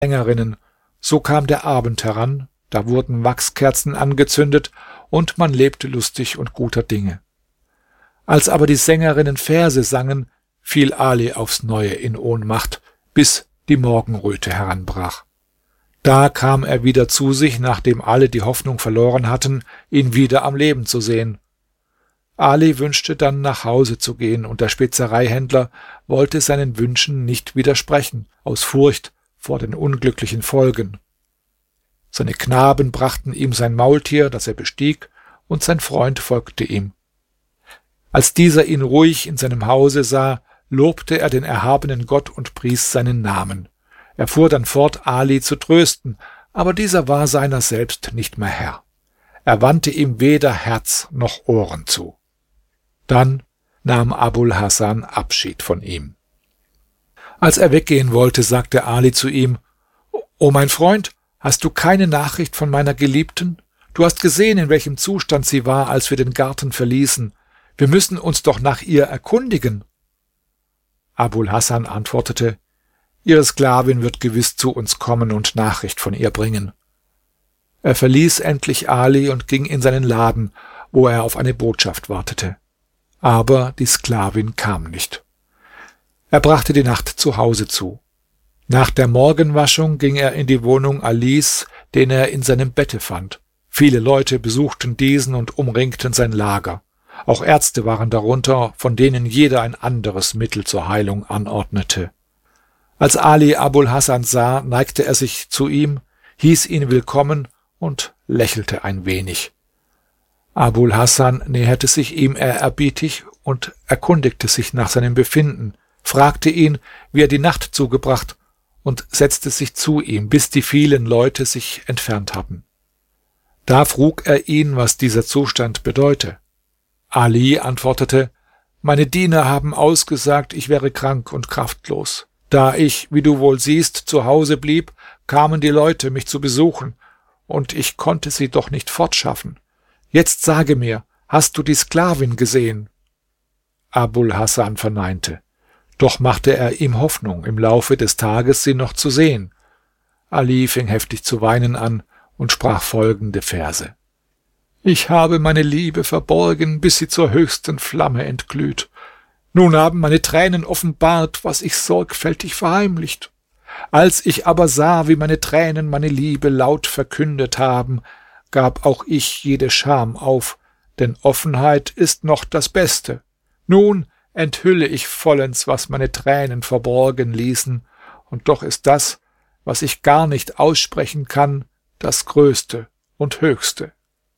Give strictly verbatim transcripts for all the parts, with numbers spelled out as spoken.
Sängerinnen. So kam der Abend heran, da wurden Wachskerzen angezündet, und man lebte lustig und guter Dinge. Als aber die Sängerinnen Verse sangen, fiel Ali aufs Neue in Ohnmacht, bis die Morgenröte heranbrach. Da kam er wieder zu sich, nachdem alle die Hoffnung verloren hatten, ihn wieder am Leben zu sehen. Ali wünschte dann, nach Hause zu gehen, und der Spezereihändler wollte seinen Wünschen nicht widersprechen, aus Furcht vor den unglücklichen Folgen. Seine Knaben brachten ihm sein Maultier, das er bestieg, und sein Freund folgte ihm. Als dieser ihn ruhig in seinem Hause sah, lobte er den erhabenen Gott und pries seinen Namen. Er fuhr dann fort, Ali zu trösten, aber dieser war seiner selbst nicht mehr Herr. Er wandte ihm weder Herz noch Ohren zu. Dann nahm Abul Hasan Abschied von ihm. Als er weggehen wollte, sagte Ali zu ihm: »O mein Freund, hast du keine Nachricht von meiner Geliebten? Du hast gesehen, in welchem Zustand sie war, als wir den Garten verließen. Wir müssen uns doch nach ihr erkundigen.« Abul Hasan antwortete: »Ihre Sklavin wird gewiss zu uns kommen und Nachricht von ihr bringen.« Er verließ endlich Ali und ging in seinen Laden, wo er auf eine Botschaft wartete. Aber die Sklavin kam nicht. Er brachte die Nacht zu Hause zu. Nach der Morgenwaschung ging er in die Wohnung Alis, den er in seinem Bette fand. Viele Leute besuchten diesen und umringten sein Lager. Auch Ärzte waren darunter, von denen jeder ein anderes Mittel zur Heilung anordnete. Als Ali Abul Hasan sah, neigte er sich zu ihm, hieß ihn willkommen und lächelte ein wenig. Abul Hasan näherte sich ihm ehrerbietig und erkundigte sich nach seinem Befinden, fragte ihn, wie er die Nacht zugebracht, und setzte sich zu ihm, bis die vielen Leute sich entfernt hatten. Da frug er ihn, was dieser Zustand bedeute. Ali antwortete: »Meine Diener haben ausgesagt, ich wäre krank und kraftlos. Da ich, wie du wohl siehst, zu Hause blieb, kamen die Leute, mich zu besuchen, und ich konnte sie doch nicht fortschaffen. Jetzt sage mir, hast du die Sklavin gesehen?« Abul Hasan verneinte. Doch machte er ihm Hoffnung, im Laufe des Tages sie noch zu sehen. Ali fing heftig zu weinen an und sprach folgende Verse: »Ich habe meine Liebe verborgen, bis sie zur höchsten Flamme entglüht. Nun haben meine Tränen offenbart, was ich sorgfältig verheimlicht. Als ich aber sah, wie meine Tränen meine Liebe laut verkündet haben, gab auch ich jede Scham auf, denn Offenheit ist noch das Beste. Nun enthülle ich vollends, was meine Tränen verborgen ließen, und doch ist das, was ich gar nicht aussprechen kann, das Größte und Höchste.«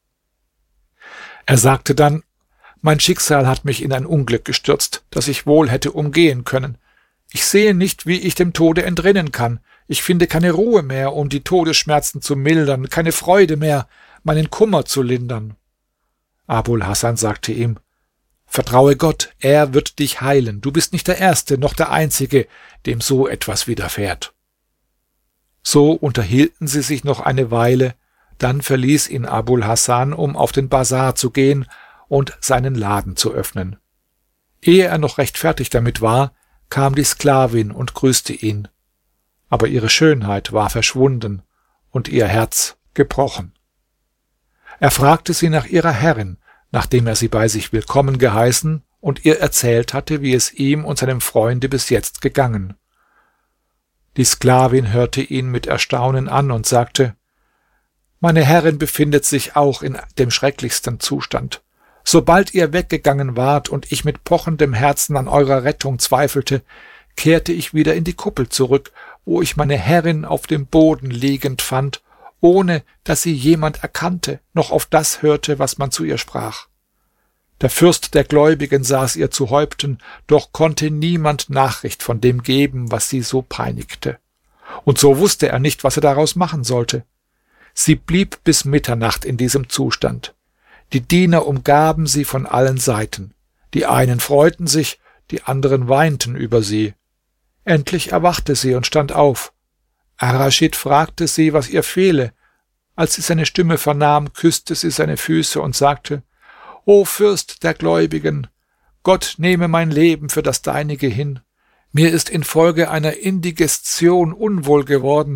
Er sagte dann: »Mein Schicksal hat mich in ein Unglück gestürzt, das ich wohl hätte umgehen können. Ich sehe nicht, wie ich dem Tode entrinnen kann. Ich finde keine Ruhe mehr, um die Todesschmerzen zu mildern, keine Freude mehr, meinen Kummer zu lindern.« Abul Hasan sagte ihm: »Vertraue Gott, er wird dich heilen. Du bist nicht der Erste noch der Einzige, dem so etwas widerfährt.« So unterhielten sie sich noch eine Weile, dann verließ ihn Abul Hasan, um auf den Bazar zu gehen und seinen Laden zu öffnen. Ehe er noch recht fertig damit war, kam die Sklavin und grüßte ihn. Aber ihre Schönheit war verschwunden und ihr Herz gebrochen. Er fragte sie nach ihrer Herrin, nachdem er sie bei sich willkommen geheißen und ihr erzählt hatte, wie es ihm und seinem Freunde bis jetzt gegangen. Die Sklavin hörte ihn mit Erstaunen an und sagte: »Meine Herrin befindet sich auch in dem schrecklichsten Zustand. Sobald ihr weggegangen wart und ich mit pochendem Herzen an eurer Rettung zweifelte, kehrte ich wieder in die Kuppel zurück, wo ich meine Herrin auf dem Boden liegend fand, ohne dass sie jemand erkannte, noch auf das hörte, was man zu ihr sprach. Der Fürst der Gläubigen saß ihr zu Häupten, doch konnte niemand Nachricht von dem geben, was sie so peinigte. Und so wusste er nicht, was er daraus machen sollte. Sie blieb bis Mitternacht in diesem Zustand. Die Diener umgaben sie von allen Seiten. Die einen freuten sich, die anderen weinten über sie. Endlich erwachte sie und stand auf. Arraschid fragte sie, was ihr fehle. Als sie seine Stimme vernahm, küsste sie seine Füße und sagte: »O Fürst der Gläubigen, Gott nehme mein Leben für das deinige hin. Mir ist infolge einer Indigestion unwohl geworden,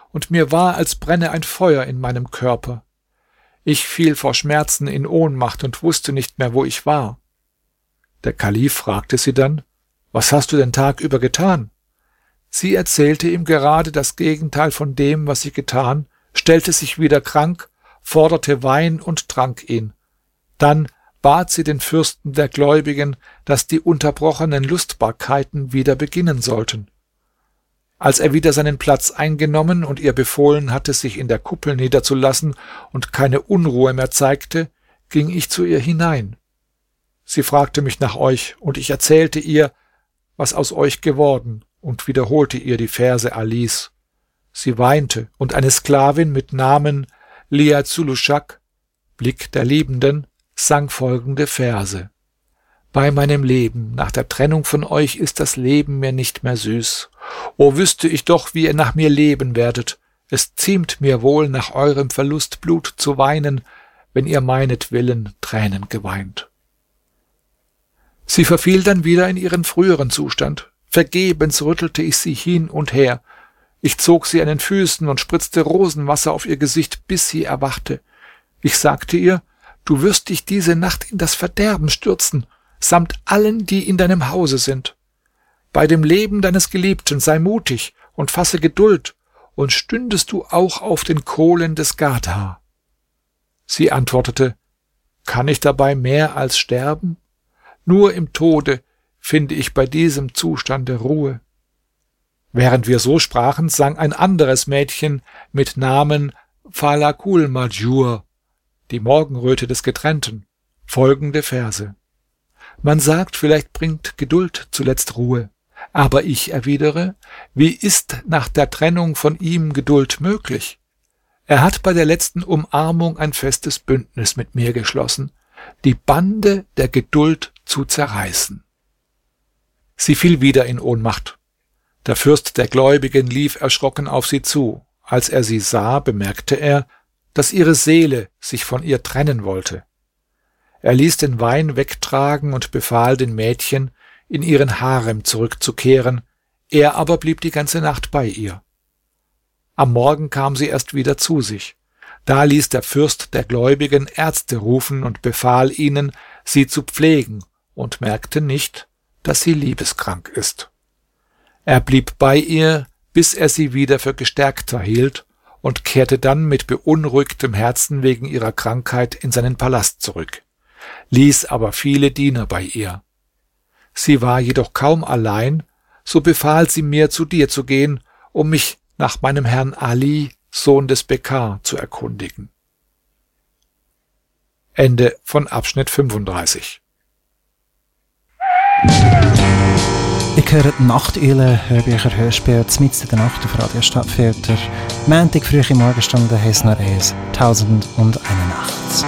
und mir war, als brenne ein Feuer in meinem Körper. Ich fiel vor Schmerzen in Ohnmacht und wusste nicht mehr, wo ich war. Der Kalif fragte sie dann: Was hast du den Tag über getan? Sie erzählte ihm gerade das Gegenteil von dem, was sie getan, stellte sich wieder krank, forderte Wein und trank ihn. Dann bat sie den Fürsten der Gläubigen, dass die unterbrochenen Lustbarkeiten wieder beginnen sollten. Als er wieder seinen Platz eingenommen und ihr befohlen hatte, sich in der Kuppel niederzulassen und keine Unruhe mehr zeigte, ging ich zu ihr hinein. Sie fragte mich nach euch, und ich erzählte ihr, was aus euch geworden, und wiederholte ihr die Verse Alis. Sie weinte, und eine Sklavin mit Namen Liazulushak, Blick der Liebenden, sang folgende Verse: Bei meinem Leben, nach der Trennung von euch, ist das Leben mir nicht mehr süß. O wüsste ich doch, wie ihr nach mir leben werdet. Es ziemt mir wohl, nach eurem Verlust Blut zu weinen, wenn ihr meinetwillen Tränen geweint. Sie verfiel dann wieder in ihren früheren Zustand. Vergebens rüttelte ich sie hin und her. Ich zog sie an den Füßen und spritzte Rosenwasser auf ihr Gesicht, bis sie erwachte. Ich sagte ihr: Du wirst dich diese Nacht in das Verderben stürzen, samt allen, die in deinem Hause sind. Bei dem Leben deines Geliebten sei mutig und fasse Geduld, und stündest du auch auf den Kohlen des Ghathar. Sie antwortete: Kann ich dabei mehr als sterben? Nur im Tode finde ich bei diesem Zustande Ruhe. Während wir so sprachen, sang ein anderes Mädchen mit Namen Falakul Madjur, die Morgenröte des Getrennten, folgende Verse: Man sagt, vielleicht bringt Geduld zuletzt Ruhe, aber ich erwidere: Wie ist nach der Trennung von ihm Geduld möglich? Er hat bei der letzten Umarmung ein festes Bündnis mit mir geschlossen, die Bande der Geduld zu zerreißen. Sie fiel wieder in Ohnmacht. Der Fürst der Gläubigen lief erschrocken auf sie zu. Als er sie sah, bemerkte er, dass ihre Seele sich von ihr trennen wollte. Er ließ den Wein wegtragen und befahl den Mädchen, in ihren Harem zurückzukehren, er aber blieb die ganze Nacht bei ihr. Am Morgen kam sie erst wieder zu sich. Da ließ der Fürst der Gläubigen Ärzte rufen und befahl ihnen, sie zu pflegen, und merkte nicht, dass sie liebeskrank ist. Er blieb bei ihr, bis er sie wieder für gestärkter hielt, und kehrte dann mit beunruhigtem Herzen wegen ihrer Krankheit in seinen Palast zurück, ließ aber viele Diener bei ihr. Sie war jedoch kaum allein, so befahl sie mir, zu dir zu gehen, um mich nach meinem Herrn Ali, Sohn des Bekar, zu erkundigen. Ende von Abschnitt fünfunddreißig. Ich höre die Nachteule, Hörbücher, Hörspiele, mitten in der Nacht auf Radio Stadtfilter. Montag, frühe Morgenstunde, heisst noch eins, tausend und eine Nacht.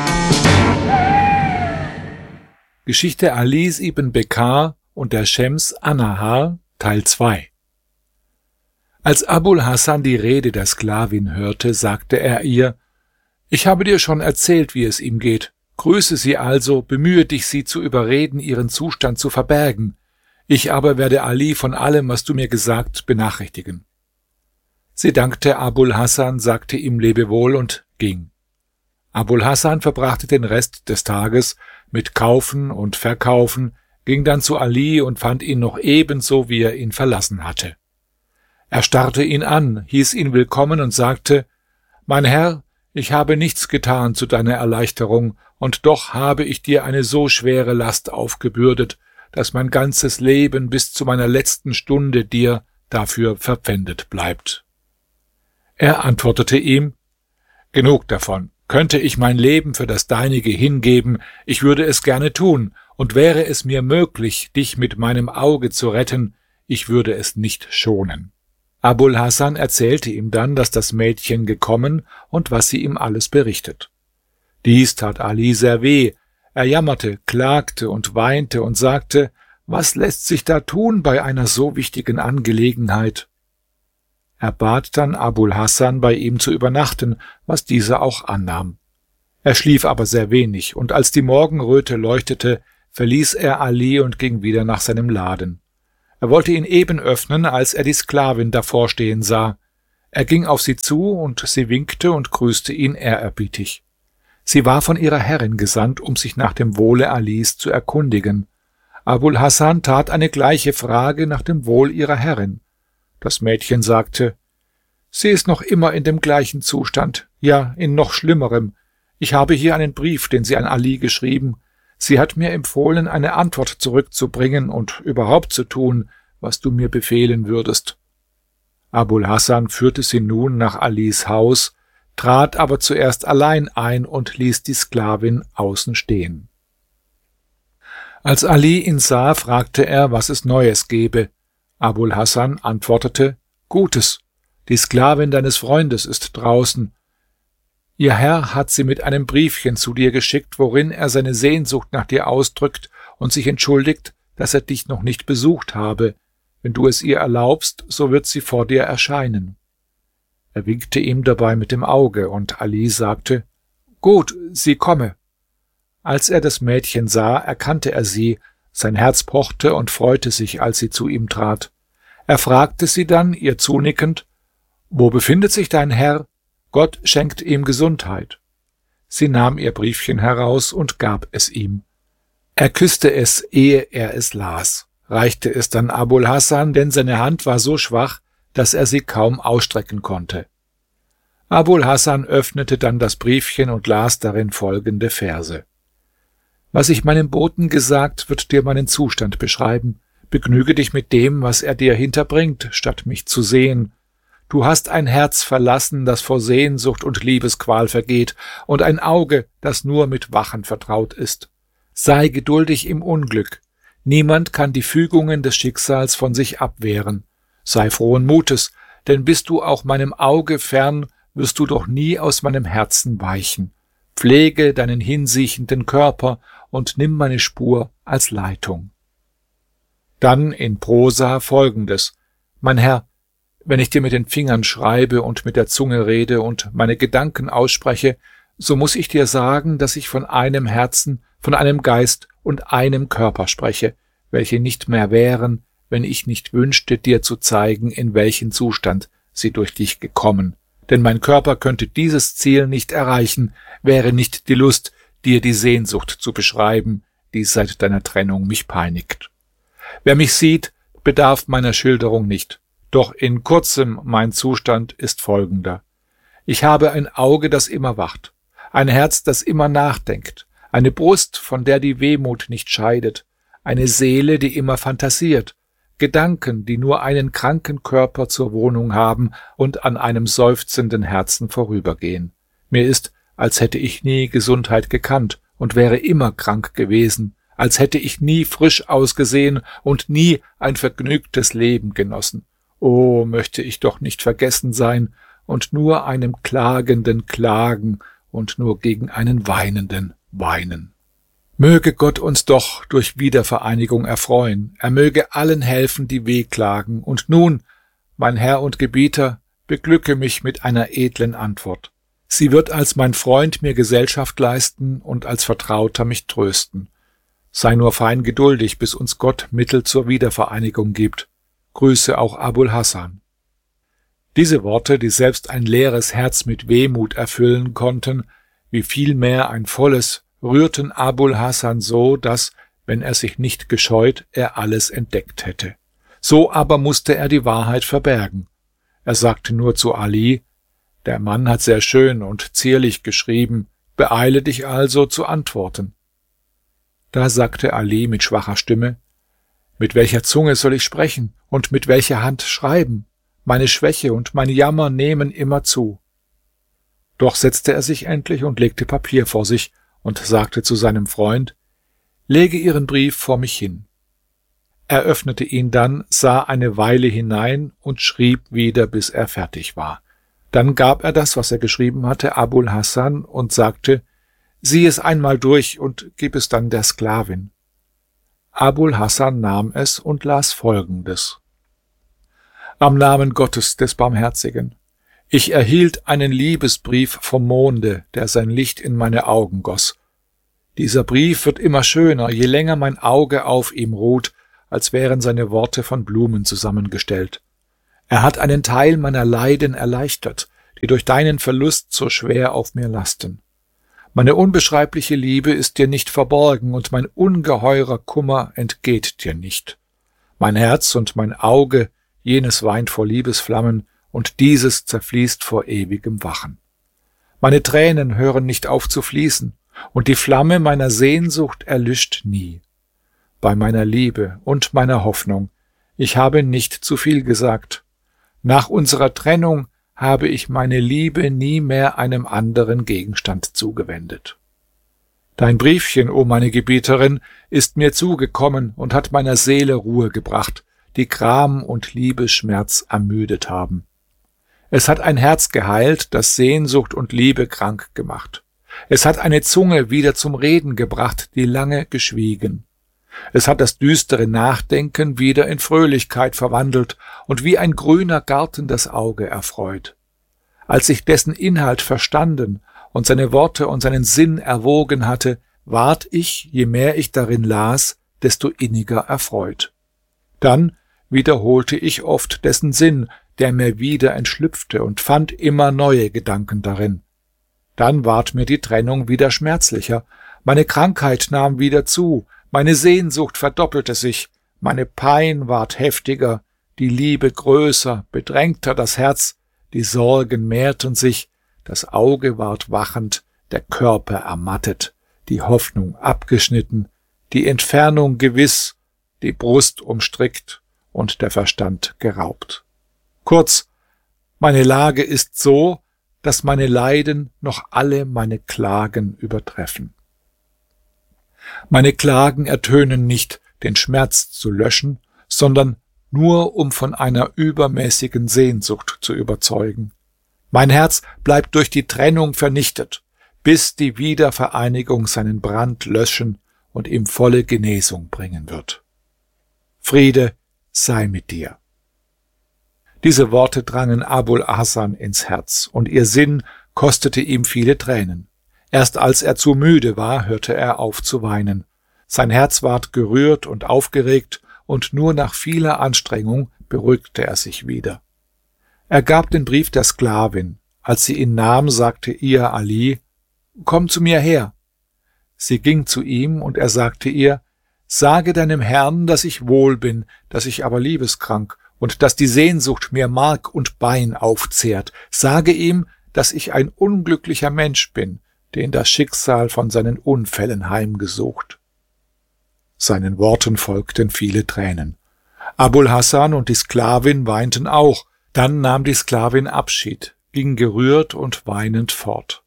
Geschichte Alis ibn Bekar und der Schems Annahar, Teil zwei. Als Abul Hasan die Rede der Sklavin hörte, sagte er ihr: Ich habe dir schon erzählt, wie es ihm geht. Grüße sie also, bemühe dich, sie zu überreden, ihren Zustand zu verbergen. Ich aber werde Ali von allem, was du mir gesagt, benachrichtigen. Sie dankte Abul Hasan, sagte ihm Lebewohl und ging. Abul Hasan verbrachte den Rest des Tages mit Kaufen und Verkaufen, ging dann zu Ali und fand ihn noch ebenso, wie er ihn verlassen hatte. Er starrte ihn an, hieß ihn willkommen und sagte: Mein Herr, ich habe nichts getan zu deiner Erleichterung, und doch habe ich dir eine so schwere Last aufgebürdet, dass mein ganzes Leben bis zu meiner letzten Stunde dir dafür verpfändet bleibt. Er antwortete ihm: Genug davon. Könnte ich mein Leben für das deinige hingeben, ich würde es gerne tun, und wäre es mir möglich, dich mit meinem Auge zu retten, ich würde es nicht schonen. Abul Hasan erzählte ihm dann, dass das Mädchen gekommen und was sie ihm alles berichtet. Dies tat Ali sehr weh. Er jammerte, klagte und weinte und sagte: Was lässt sich da tun bei einer so wichtigen Angelegenheit? Er bat dann Abul Hasan, bei ihm zu übernachten, was dieser auch annahm. Er schlief aber sehr wenig, und als die Morgenröte leuchtete, verließ er Ali und ging wieder nach seinem Laden. Er wollte ihn eben öffnen, als er die Sklavin davor stehen sah. Er ging auf sie zu, und sie winkte und grüßte ihn ehrerbietig. Sie war von ihrer Herrin gesandt, um sich nach dem Wohle Alis zu erkundigen. Abul Hasan tat eine gleiche Frage nach dem Wohl ihrer Herrin. Das Mädchen sagte: Sie ist noch immer in dem gleichen Zustand, ja, in noch schlimmerem. Ich habe hier einen Brief, den sie an Ali geschrieben. Sie hat mir empfohlen, eine Antwort zurückzubringen und überhaupt zu tun, was du mir befehlen würdest. Abul Hasan führte sie nun nach Alis Haus, trat aber zuerst allein ein und ließ die Sklavin außen stehen. Als Ali ihn sah, fragte er, was es Neues gebe. Abul Hasan antwortete: Gutes. Die Sklavin deines Freundes ist draußen. Ihr Herr hat sie mit einem Briefchen zu dir geschickt, worin er seine Sehnsucht nach dir ausdrückt und sich entschuldigt, dass er dich noch nicht besucht habe. Wenn du es ihr erlaubst, so wird sie vor dir erscheinen. Er winkte ihm dabei mit dem Auge, und Ali sagte: Gut, sie komme. Als er das Mädchen sah, erkannte er sie, sein Herz pochte und freute sich, als sie zu ihm trat. Er fragte sie dann, ihr zunickend: Wo befindet sich dein Herr? Gott schenkt ihm Gesundheit. Sie nahm ihr Briefchen heraus und gab es ihm. Er küsste es, ehe er es las, reichte es dann Abul Hasan, denn seine Hand war so schwach, dass er sie kaum ausstrecken konnte. Abul Hasan öffnete dann das Briefchen und las darin folgende Verse: Was ich meinem Boten gesagt, wird dir meinen Zustand beschreiben. Begnüge dich mit dem, was er dir hinterbringt, statt mich zu sehen. Du hast ein Herz verlassen, das vor Sehnsucht und Liebesqual vergeht, und ein Auge, das nur mit Wachen vertraut ist. Sei geduldig im Unglück. Niemand kann die Fügungen des Schicksals von sich abwehren. Sei frohen Mutes, denn bist du auch meinem Auge fern, wirst du doch nie aus meinem Herzen weichen. Pflege deinen hinsiechenden Körper und nimm meine Spur als Leitung. Dann in Prosa folgendes: Mein Herr, wenn ich dir mit den Fingern schreibe und mit der Zunge rede und meine Gedanken ausspreche, so muss ich dir sagen, dass ich von einem Herzen, von einem Geist und einem Körper spreche, welche nicht mehr wären, wenn ich nicht wünschte, dir zu zeigen, in welchen Zustand sie durch dich gekommen. Denn mein Körper könnte dieses Ziel nicht erreichen, wäre nicht die Lust, dir die Sehnsucht zu beschreiben, die seit deiner Trennung mich peinigt. Wer mich sieht, bedarf meiner Schilderung nicht. Doch in kurzem mein Zustand ist folgender: Ich habe ein Auge, das immer wacht, ein Herz, das immer nachdenkt, eine Brust, von der die Wehmut nicht scheidet, eine Seele, die immer fantasiert, Gedanken, die nur einen kranken Körper zur Wohnung haben und an einem seufzenden Herzen vorübergehen. Mir ist, als hätte ich nie Gesundheit gekannt und wäre immer krank gewesen, als hätte ich nie frisch ausgesehen und nie ein vergnügtes Leben genossen. Oh, möchte ich doch nicht vergessen sein und nur einem Klagenden klagen und nur gegen einen Weinenden weinen. Möge Gott uns doch durch Wiedervereinigung erfreuen, er möge allen helfen, die wehklagen, und nun, mein Herr und Gebieter, beglücke mich mit einer edlen Antwort. Sie wird als mein Freund mir Gesellschaft leisten und als Vertrauter mich trösten. Sei nur fein geduldig, bis uns Gott Mittel zur Wiedervereinigung gibt. Grüße auch Abul Hasan. Diese Worte, die selbst ein leeres Herz mit Wehmut erfüllen konnten, wie vielmehr ein volles, rührten Abul Hasan so, dass, wenn er sich nicht gescheut, er alles entdeckt hätte. So aber musste er die Wahrheit verbergen. Er sagte nur zu Ali: Der Mann hat sehr schön und zierlich geschrieben, beeile dich also zu antworten. Da sagte Ali mit schwacher Stimme: Mit welcher Zunge soll ich sprechen und mit welcher Hand schreiben? Meine Schwäche und mein Jammer nehmen immer zu. Doch setzte er sich endlich und legte Papier vor sich und sagte zu seinem Freund: Lege Ihren Brief vor mich hin. Er öffnete ihn dann, sah eine Weile hinein und schrieb wieder, bis er fertig war. Dann gab er das, was er geschrieben hatte, Abul Hasan und sagte: Sieh es einmal durch und gib es dann der Sklavin. Abul Hasan nahm es und las Folgendes: Am Namen Gottes, des Barmherzigen. Ich erhielt einen Liebesbrief vom Monde, der sein Licht in meine Augen goss. Dieser Brief wird immer schöner, je länger mein Auge auf ihm ruht, als wären seine Worte von Blumen zusammengestellt. Er hat einen Teil meiner Leiden erleichtert, die durch deinen Verlust so schwer auf mir lasten. Meine unbeschreibliche Liebe ist dir nicht verborgen, und mein ungeheurer Kummer entgeht dir nicht. Mein Herz und mein Auge, jenes weint vor Liebesflammen, und dieses zerfließt vor ewigem Wachen. Meine Tränen hören nicht auf zu fließen, und die Flamme meiner Sehnsucht erlischt nie. Bei meiner Liebe und meiner Hoffnung, ich habe nicht zu viel gesagt. Nach unserer Trennung habe ich meine Liebe nie mehr einem anderen Gegenstand zugewendet. Dein Briefchen, o meine Gebieterin, ist mir zugekommen und hat meiner Seele Ruhe gebracht, die Gram und Liebesschmerz ermüdet haben. Es hat ein Herz geheilt, das Sehnsucht und Liebe krank gemacht. Es hat eine Zunge wieder zum Reden gebracht, die lange geschwiegen. Es hat das düstere Nachdenken wieder in Fröhlichkeit verwandelt und wie ein grüner Garten das Auge erfreut. Als ich dessen Inhalt verstanden und seine Worte und seinen Sinn erwogen hatte, ward ich, je mehr ich darin las, desto inniger erfreut. Dann wiederholte ich oft dessen Sinn, der mir wieder entschlüpfte, und fand immer neue Gedanken darin. Dann ward mir die Trennung wieder schmerzlicher, meine Krankheit nahm wieder zu, meine Sehnsucht verdoppelte sich, meine Pein ward heftiger, die Liebe größer, bedrängter das Herz, die Sorgen mehrten sich, das Auge ward wachend, der Körper ermattet, die Hoffnung abgeschnitten, die Entfernung gewiss, die Brust umstrickt und der Verstand geraubt. Kurz, meine Lage ist so, dass meine Leiden noch alle meine Klagen übertreffen. Meine Klagen ertönen nicht, den Schmerz zu löschen, sondern nur um von einer übermäßigen Sehnsucht zu überzeugen. Mein Herz bleibt durch die Trennung vernichtet, bis die Wiedervereinigung seinen Brand löschen und ihm volle Genesung bringen wird. Friede sei mit dir. Diese Worte drangen Abul Hasan ins Herz, und ihr Sinn kostete ihm viele Tränen. Erst als er zu müde war, hörte er auf zu weinen. Sein Herz ward gerührt und aufgeregt, und nur nach vieler Anstrengung beruhigte er sich wieder. Er gab den Brief der Sklavin. Als sie ihn nahm, sagte ihr Ali: »Komm zu mir her.« Sie ging zu ihm, und er sagte ihr: »Sage deinem Herrn, dass ich wohl bin, dass ich aber liebeskrank, und dass die Sehnsucht mir Mark und Bein aufzehrt. Sage ihm, dass ich ein unglücklicher Mensch bin, den das Schicksal von seinen Unfällen heimgesucht.« Seinen Worten folgten viele Tränen. Abul Hasan und die Sklavin weinten auch. Dann nahm die Sklavin Abschied, ging gerührt und weinend fort.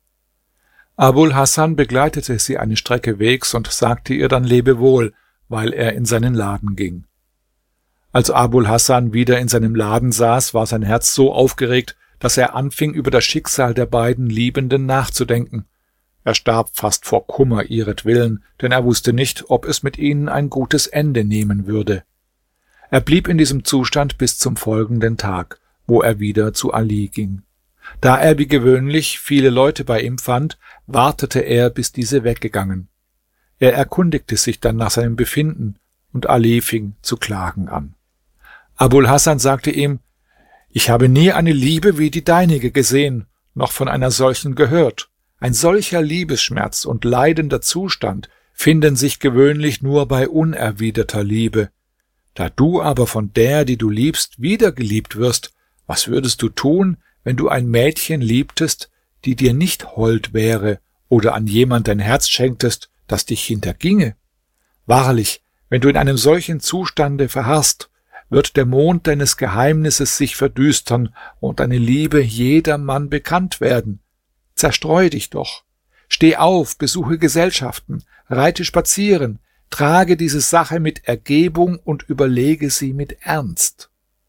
Abul Hasan begleitete sie eine Strecke Wegs und sagte ihr dann Lebewohl, weil er in seinen Laden ging. Als Abul Hasan wieder in seinem Laden saß, war sein Herz so aufgeregt, dass er anfing, über das Schicksal der beiden Liebenden nachzudenken. Er starb fast vor Kummer ihretwillen, denn er wusste nicht, ob es mit ihnen ein gutes Ende nehmen würde. Er blieb in diesem Zustand bis zum folgenden Tag, wo er wieder zu Ali ging. Da er wie gewöhnlich viele Leute bei ihm fand, wartete er, bis diese weggegangen. Er erkundigte sich dann nach seinem Befinden, und Ali fing zu klagen an. Abul Hasan sagte ihm: »Ich habe nie eine Liebe wie die deinige gesehen, noch von einer solchen gehört. Ein solcher Liebesschmerz und leidender Zustand finden sich gewöhnlich nur bei unerwiderter Liebe. Da du aber von der, die du liebst, wieder geliebt wirst, was würdest du tun, wenn du ein Mädchen liebtest, die dir nicht hold wäre, oder an jemand dein Herz schenktest, das dich hinterginge? Wahrlich, wenn du in einem solchen Zustande verharrst, wird der Mond deines Geheimnisses sich verdüstern und deine Liebe jedermann bekannt werden. Zerstreu dich doch. Steh auf, besuche Gesellschaften, reite spazieren, trage diese Sache mit Ergebung und überlege sie mit Ernst.«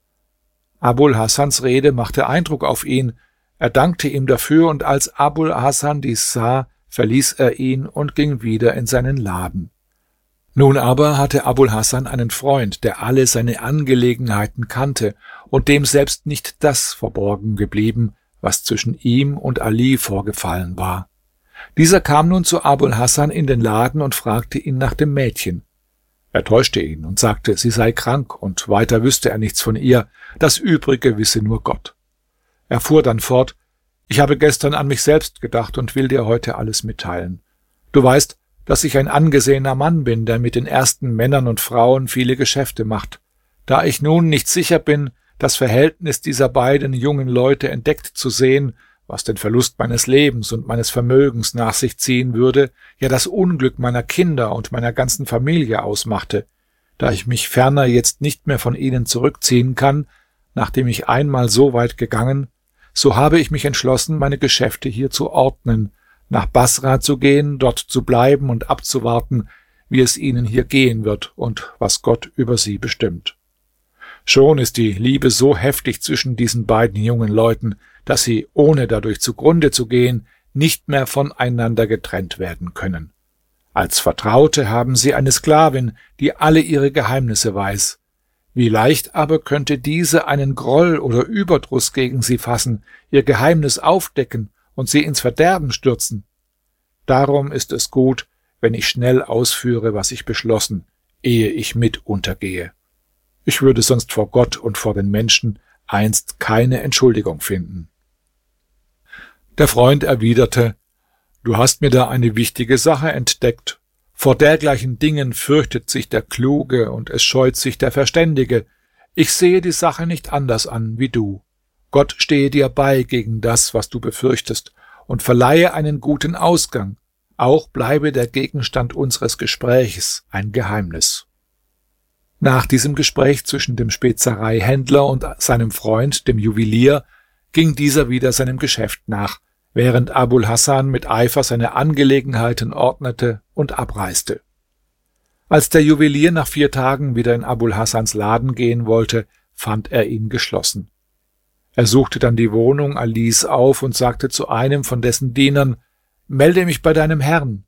Abul Hasans Rede machte Eindruck auf ihn. Er dankte ihm dafür, und als Abul Hasan dies sah, verließ er ihn und ging wieder in seinen Laden. Nun aber hatte Abul Hasan einen Freund, der alle seine Angelegenheiten kannte und dem selbst nicht das verborgen geblieben, was zwischen ihm und Ali vorgefallen war. Dieser kam nun zu Abul Hasan in den Laden und fragte ihn nach dem Mädchen. Er täuschte ihn und sagte, sie sei krank und weiter wüsste er nichts von ihr, das Übrige wisse nur Gott. Er fuhr dann fort, ich habe gestern an mich selbst gedacht und will dir heute alles mitteilen. Du weißt, dass ich ein angesehener Mann bin, der mit den ersten Männern und Frauen viele Geschäfte macht. Da ich nun nicht sicher bin, das Verhältnis dieser beiden jungen Leute entdeckt zu sehen, was den Verlust meines Lebens und meines Vermögens nach sich ziehen würde, ja das Unglück meiner Kinder und meiner ganzen Familie ausmachte, da ich mich ferner jetzt nicht mehr von ihnen zurückziehen kann, nachdem ich einmal so weit gegangen, so habe ich mich entschlossen, meine Geschäfte hier zu ordnen, nach Basra zu gehen, dort zu bleiben und abzuwarten, wie es ihnen hier gehen wird und was Gott über sie bestimmt. Schon ist die Liebe so heftig zwischen diesen beiden jungen Leuten, dass sie, ohne dadurch zugrunde zu gehen, nicht mehr voneinander getrennt werden können. Als Vertraute haben sie eine Sklavin, die alle ihre Geheimnisse weiß. Wie leicht aber könnte diese einen Groll oder Überdruss gegen sie fassen, ihr Geheimnis aufdecken und sie ins Verderben stürzen. Darum ist es gut, wenn ich schnell ausführe, was ich beschlossen, ehe ich mit untergehe. Ich würde sonst vor Gott und vor den Menschen einst keine Entschuldigung finden. Der Freund erwiderte, du hast mir da eine wichtige Sache entdeckt. Vor dergleichen Dingen fürchtet sich der Kluge und es scheut sich der Verständige. Ich sehe die Sache nicht anders an wie du. Gott stehe dir bei gegen das, was du befürchtest, und verleihe einen guten Ausgang. Auch bleibe der Gegenstand unseres Gesprächs ein Geheimnis. Nach diesem Gespräch zwischen dem Spezereihändler und seinem Freund, dem Juwelier, ging dieser wieder seinem Geschäft nach, während Abul Hasan mit Eifer seine Angelegenheiten ordnete und abreiste. Als der Juwelier nach vier Tagen wieder in Abul Hasans Laden gehen wollte, fand er ihn geschlossen. Er suchte dann die Wohnung Alis auf und sagte zu einem von dessen Dienern, »Melde mich bei deinem Herrn.«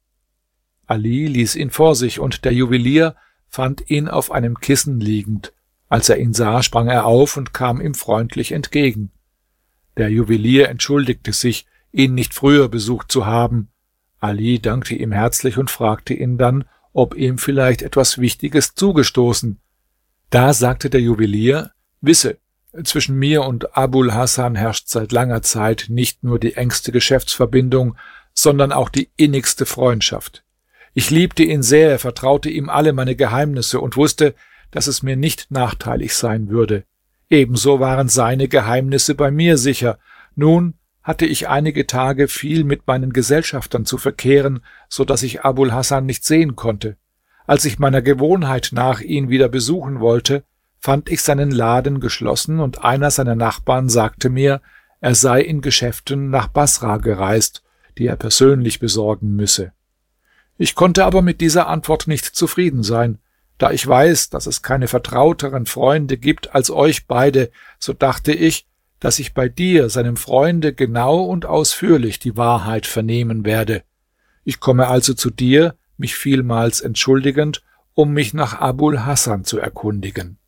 Ali ließ ihn vor sich, und der Juwelier fand ihn auf einem Kissen liegend. Als er ihn sah, sprang er auf und kam ihm freundlich entgegen. Der Juwelier entschuldigte sich, ihn nicht früher besucht zu haben. Ali dankte ihm herzlich und fragte ihn dann, ob ihm vielleicht etwas Wichtiges zugestoßen. Da sagte der Juwelier, »Wisse, zwischen mir und Abul Hasan herrscht seit langer Zeit nicht nur die engste Geschäftsverbindung, sondern auch die innigste Freundschaft. Ich liebte ihn sehr, vertraute ihm alle meine Geheimnisse und wusste, dass es mir nicht nachteilig sein würde. Ebenso waren seine Geheimnisse bei mir sicher. Nun hatte ich einige Tage viel mit meinen Gesellschaftern zu verkehren, so dass ich Abul Hasan nicht sehen konnte. Als ich meiner Gewohnheit nach ihn wieder besuchen wollte, fand ich seinen Laden geschlossen, und einer seiner Nachbarn sagte mir, er sei in Geschäften nach Basra gereist, die er persönlich besorgen müsse. Ich konnte aber mit dieser Antwort nicht zufrieden sein. Da ich weiß, dass es keine vertrauteren Freunde gibt als euch beide, so dachte ich, dass ich bei dir, seinem Freunde, genau und ausführlich die Wahrheit vernehmen werde. Ich komme also zu dir, mich vielmals entschuldigend, um mich nach Abul Hasan zu erkundigen.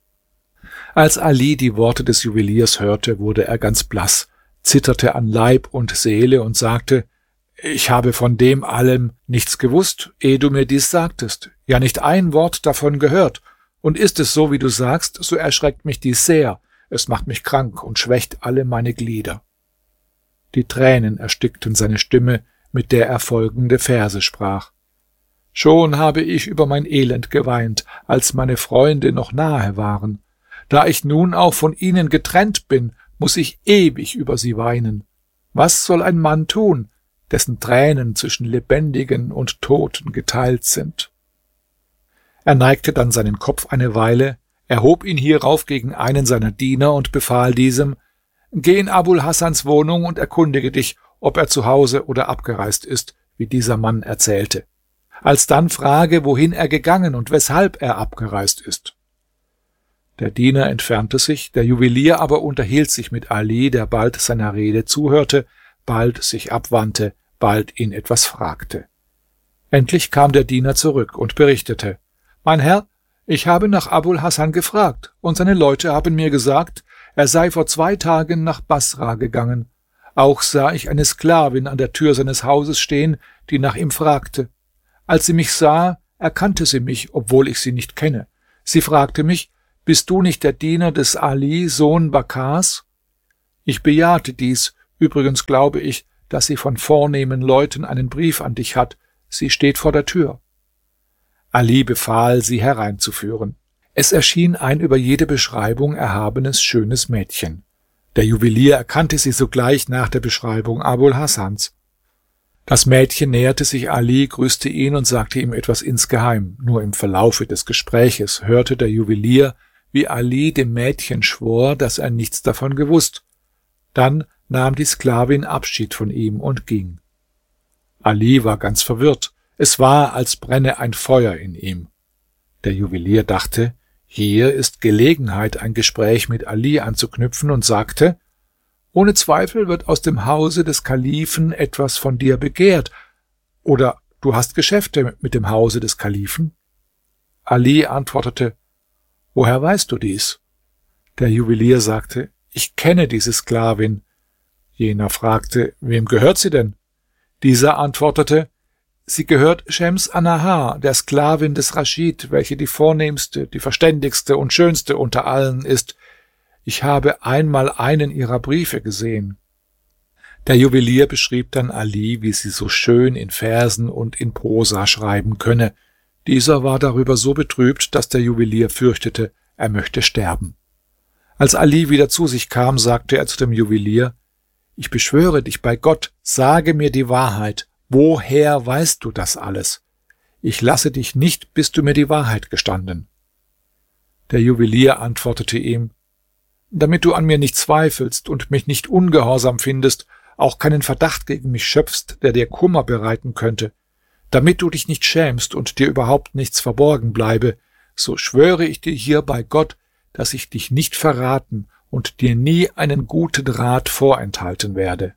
Als Ali die Worte des Juweliers hörte, wurde er ganz blass, zitterte an Leib und Seele und sagte, ich habe von dem allem nichts gewusst, ehe du mir dies sagtest, ja nicht ein Wort davon gehört, und ist es so, wie du sagst, so erschreckt mich dies sehr, es macht mich krank und schwächt alle meine Glieder. Die Tränen erstickten seine Stimme, mit der er folgende Verse sprach. Schon habe ich über mein Elend geweint, als meine Freunde noch nahe waren. Da ich nun auch von ihnen getrennt bin, muss ich ewig über sie weinen. Was soll ein Mann tun, dessen Tränen zwischen Lebendigen und Toten geteilt sind? Er neigte dann seinen Kopf eine Weile, erhob ihn hierauf gegen einen seiner Diener und befahl diesem, geh in Abul Hasans Wohnung und erkundige dich, ob er zu Hause oder abgereist ist, wie dieser Mann erzählte. Alsdann frage, wohin er gegangen und weshalb er abgereist ist. Der Diener entfernte sich, der Juwelier aber unterhielt sich mit Ali, der bald seiner Rede zuhörte, bald sich abwandte, bald ihn etwas fragte. Endlich kam der Diener zurück und berichtete, mein Herr, ich habe nach Abul Hasan gefragt, und seine Leute haben mir gesagt, er sei vor zwei Tagen nach Basra gegangen. Auch sah ich eine Sklavin an der Tür seines Hauses stehen, die nach ihm fragte. Als sie mich sah, erkannte sie mich, obwohl ich sie nicht kenne. Sie fragte mich: Bist du nicht der Diener des Ali, Sohn Bakars? Ich bejahte dies. Übrigens glaube ich, dass sie von vornehmen Leuten einen Brief an dich hat. Sie steht vor der Tür. Ali befahl, sie hereinzuführen. Es erschien ein über jede Beschreibung erhabenes, schönes Mädchen. Der Juwelier erkannte sie sogleich nach der Beschreibung Abul Hasans. Das Mädchen näherte sich Ali, grüßte ihn und sagte ihm etwas insgeheim. Nur im Verlaufe des Gespräches hörte der Juwelier, wie Ali dem Mädchen schwor, dass er nichts davon gewusst. Dann nahm die Sklavin Abschied von ihm und ging. Ali war ganz verwirrt. Es war, als brenne ein Feuer in ihm. Der Juwelier dachte, hier ist Gelegenheit, ein Gespräch mit Ali anzuknüpfen, und sagte: Ohne Zweifel wird aus dem Hause des Kalifen etwas von dir begehrt. Oder du hast Geschäfte mit dem Hause des Kalifen? Ali antwortete: Woher weißt du dies? Der Juwelier sagte: Ich kenne diese Sklavin. Jener fragte: Wem gehört sie denn? Dieser antwortete: Sie gehört Schems Annahar, der Sklavin des Raschid, welche die vornehmste, die verständigste und schönste unter allen ist. Ich habe einmal einen ihrer Briefe gesehen. Der Juwelier beschrieb dann Ali, wie sie so schön in Versen und in Prosa schreiben könne. Dieser war darüber so betrübt, dass der Juwelier fürchtete, er möchte sterben. Als Ali wieder zu sich kam, sagte er zu dem Juwelier: Ich beschwöre dich bei Gott, sage mir die Wahrheit. Woher weißt du das alles? Ich lasse dich nicht, bis du mir die Wahrheit gestanden. Der Juwelier antwortete ihm: Damit du an mir nicht zweifelst und mich nicht ungehorsam findest, auch keinen Verdacht gegen mich schöpfst, der dir Kummer bereiten könnte, damit du dich nicht schämst und dir überhaupt nichts verborgen bleibe, so schwöre ich dir hier bei Gott, dass ich dich nicht verraten und dir nie einen guten Rat vorenthalten werde.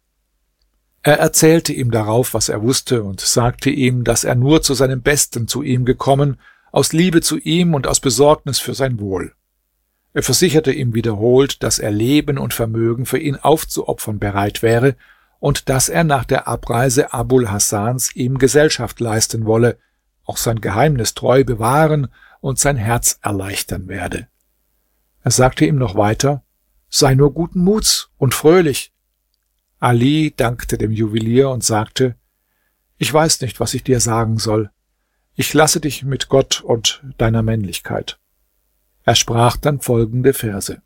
Er erzählte ihm darauf, was er wusste, und sagte ihm, dass er nur zu seinem Besten zu ihm gekommen, aus Liebe zu ihm und aus Besorgnis für sein Wohl. Er versicherte ihm wiederholt, dass er Leben und Vermögen für ihn aufzuopfern bereit wäre und dass er nach der Abreise Abul Hasans ihm Gesellschaft leisten wolle, auch sein Geheimnis treu bewahren und sein Herz erleichtern werde. Er sagte ihm noch weiter: Sei nur guten Muts und fröhlich. Ali dankte dem Juwelier und sagte: Ich weiß nicht, was ich dir sagen soll. Ich lasse dich mit Gott und deiner Männlichkeit. Er sprach dann folgende Verse: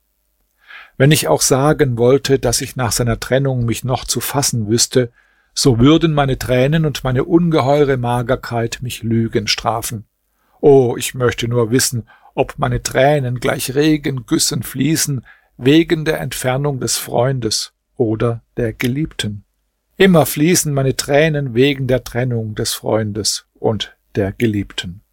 Wenn ich auch sagen wollte, dass ich nach seiner Trennung mich noch zu fassen wüsste, so würden meine Tränen und meine ungeheure Magerkeit mich Lügen strafen. Oh, ich möchte nur wissen, ob meine Tränen gleich Regengüssen fließen, wegen der Entfernung des Freundes oder der Geliebten. Immer fließen meine Tränen wegen der Trennung des Freundes und der Geliebten.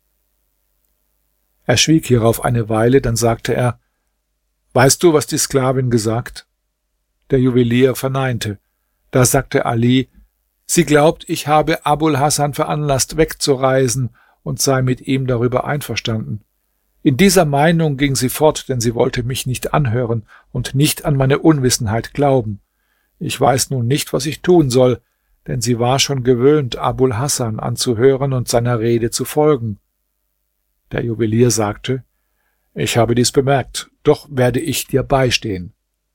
Er schwieg hierauf eine Weile, dann sagte er: Weißt du, was die Sklavin gesagt? Der Juwelier verneinte. Da sagte Ali: Sie glaubt, ich habe Abul Hasan veranlasst, wegzureisen, und sei mit ihm darüber einverstanden. In dieser Meinung ging sie fort, denn sie wollte mich nicht anhören und nicht an meine Unwissenheit glauben. Ich weiß nun nicht, was ich tun soll, denn sie war schon gewöhnt, Abul Hasan anzuhören und seiner Rede zu folgen. Der Juwelier sagte: Ich habe dies bemerkt, doch werde ich dir beistehen.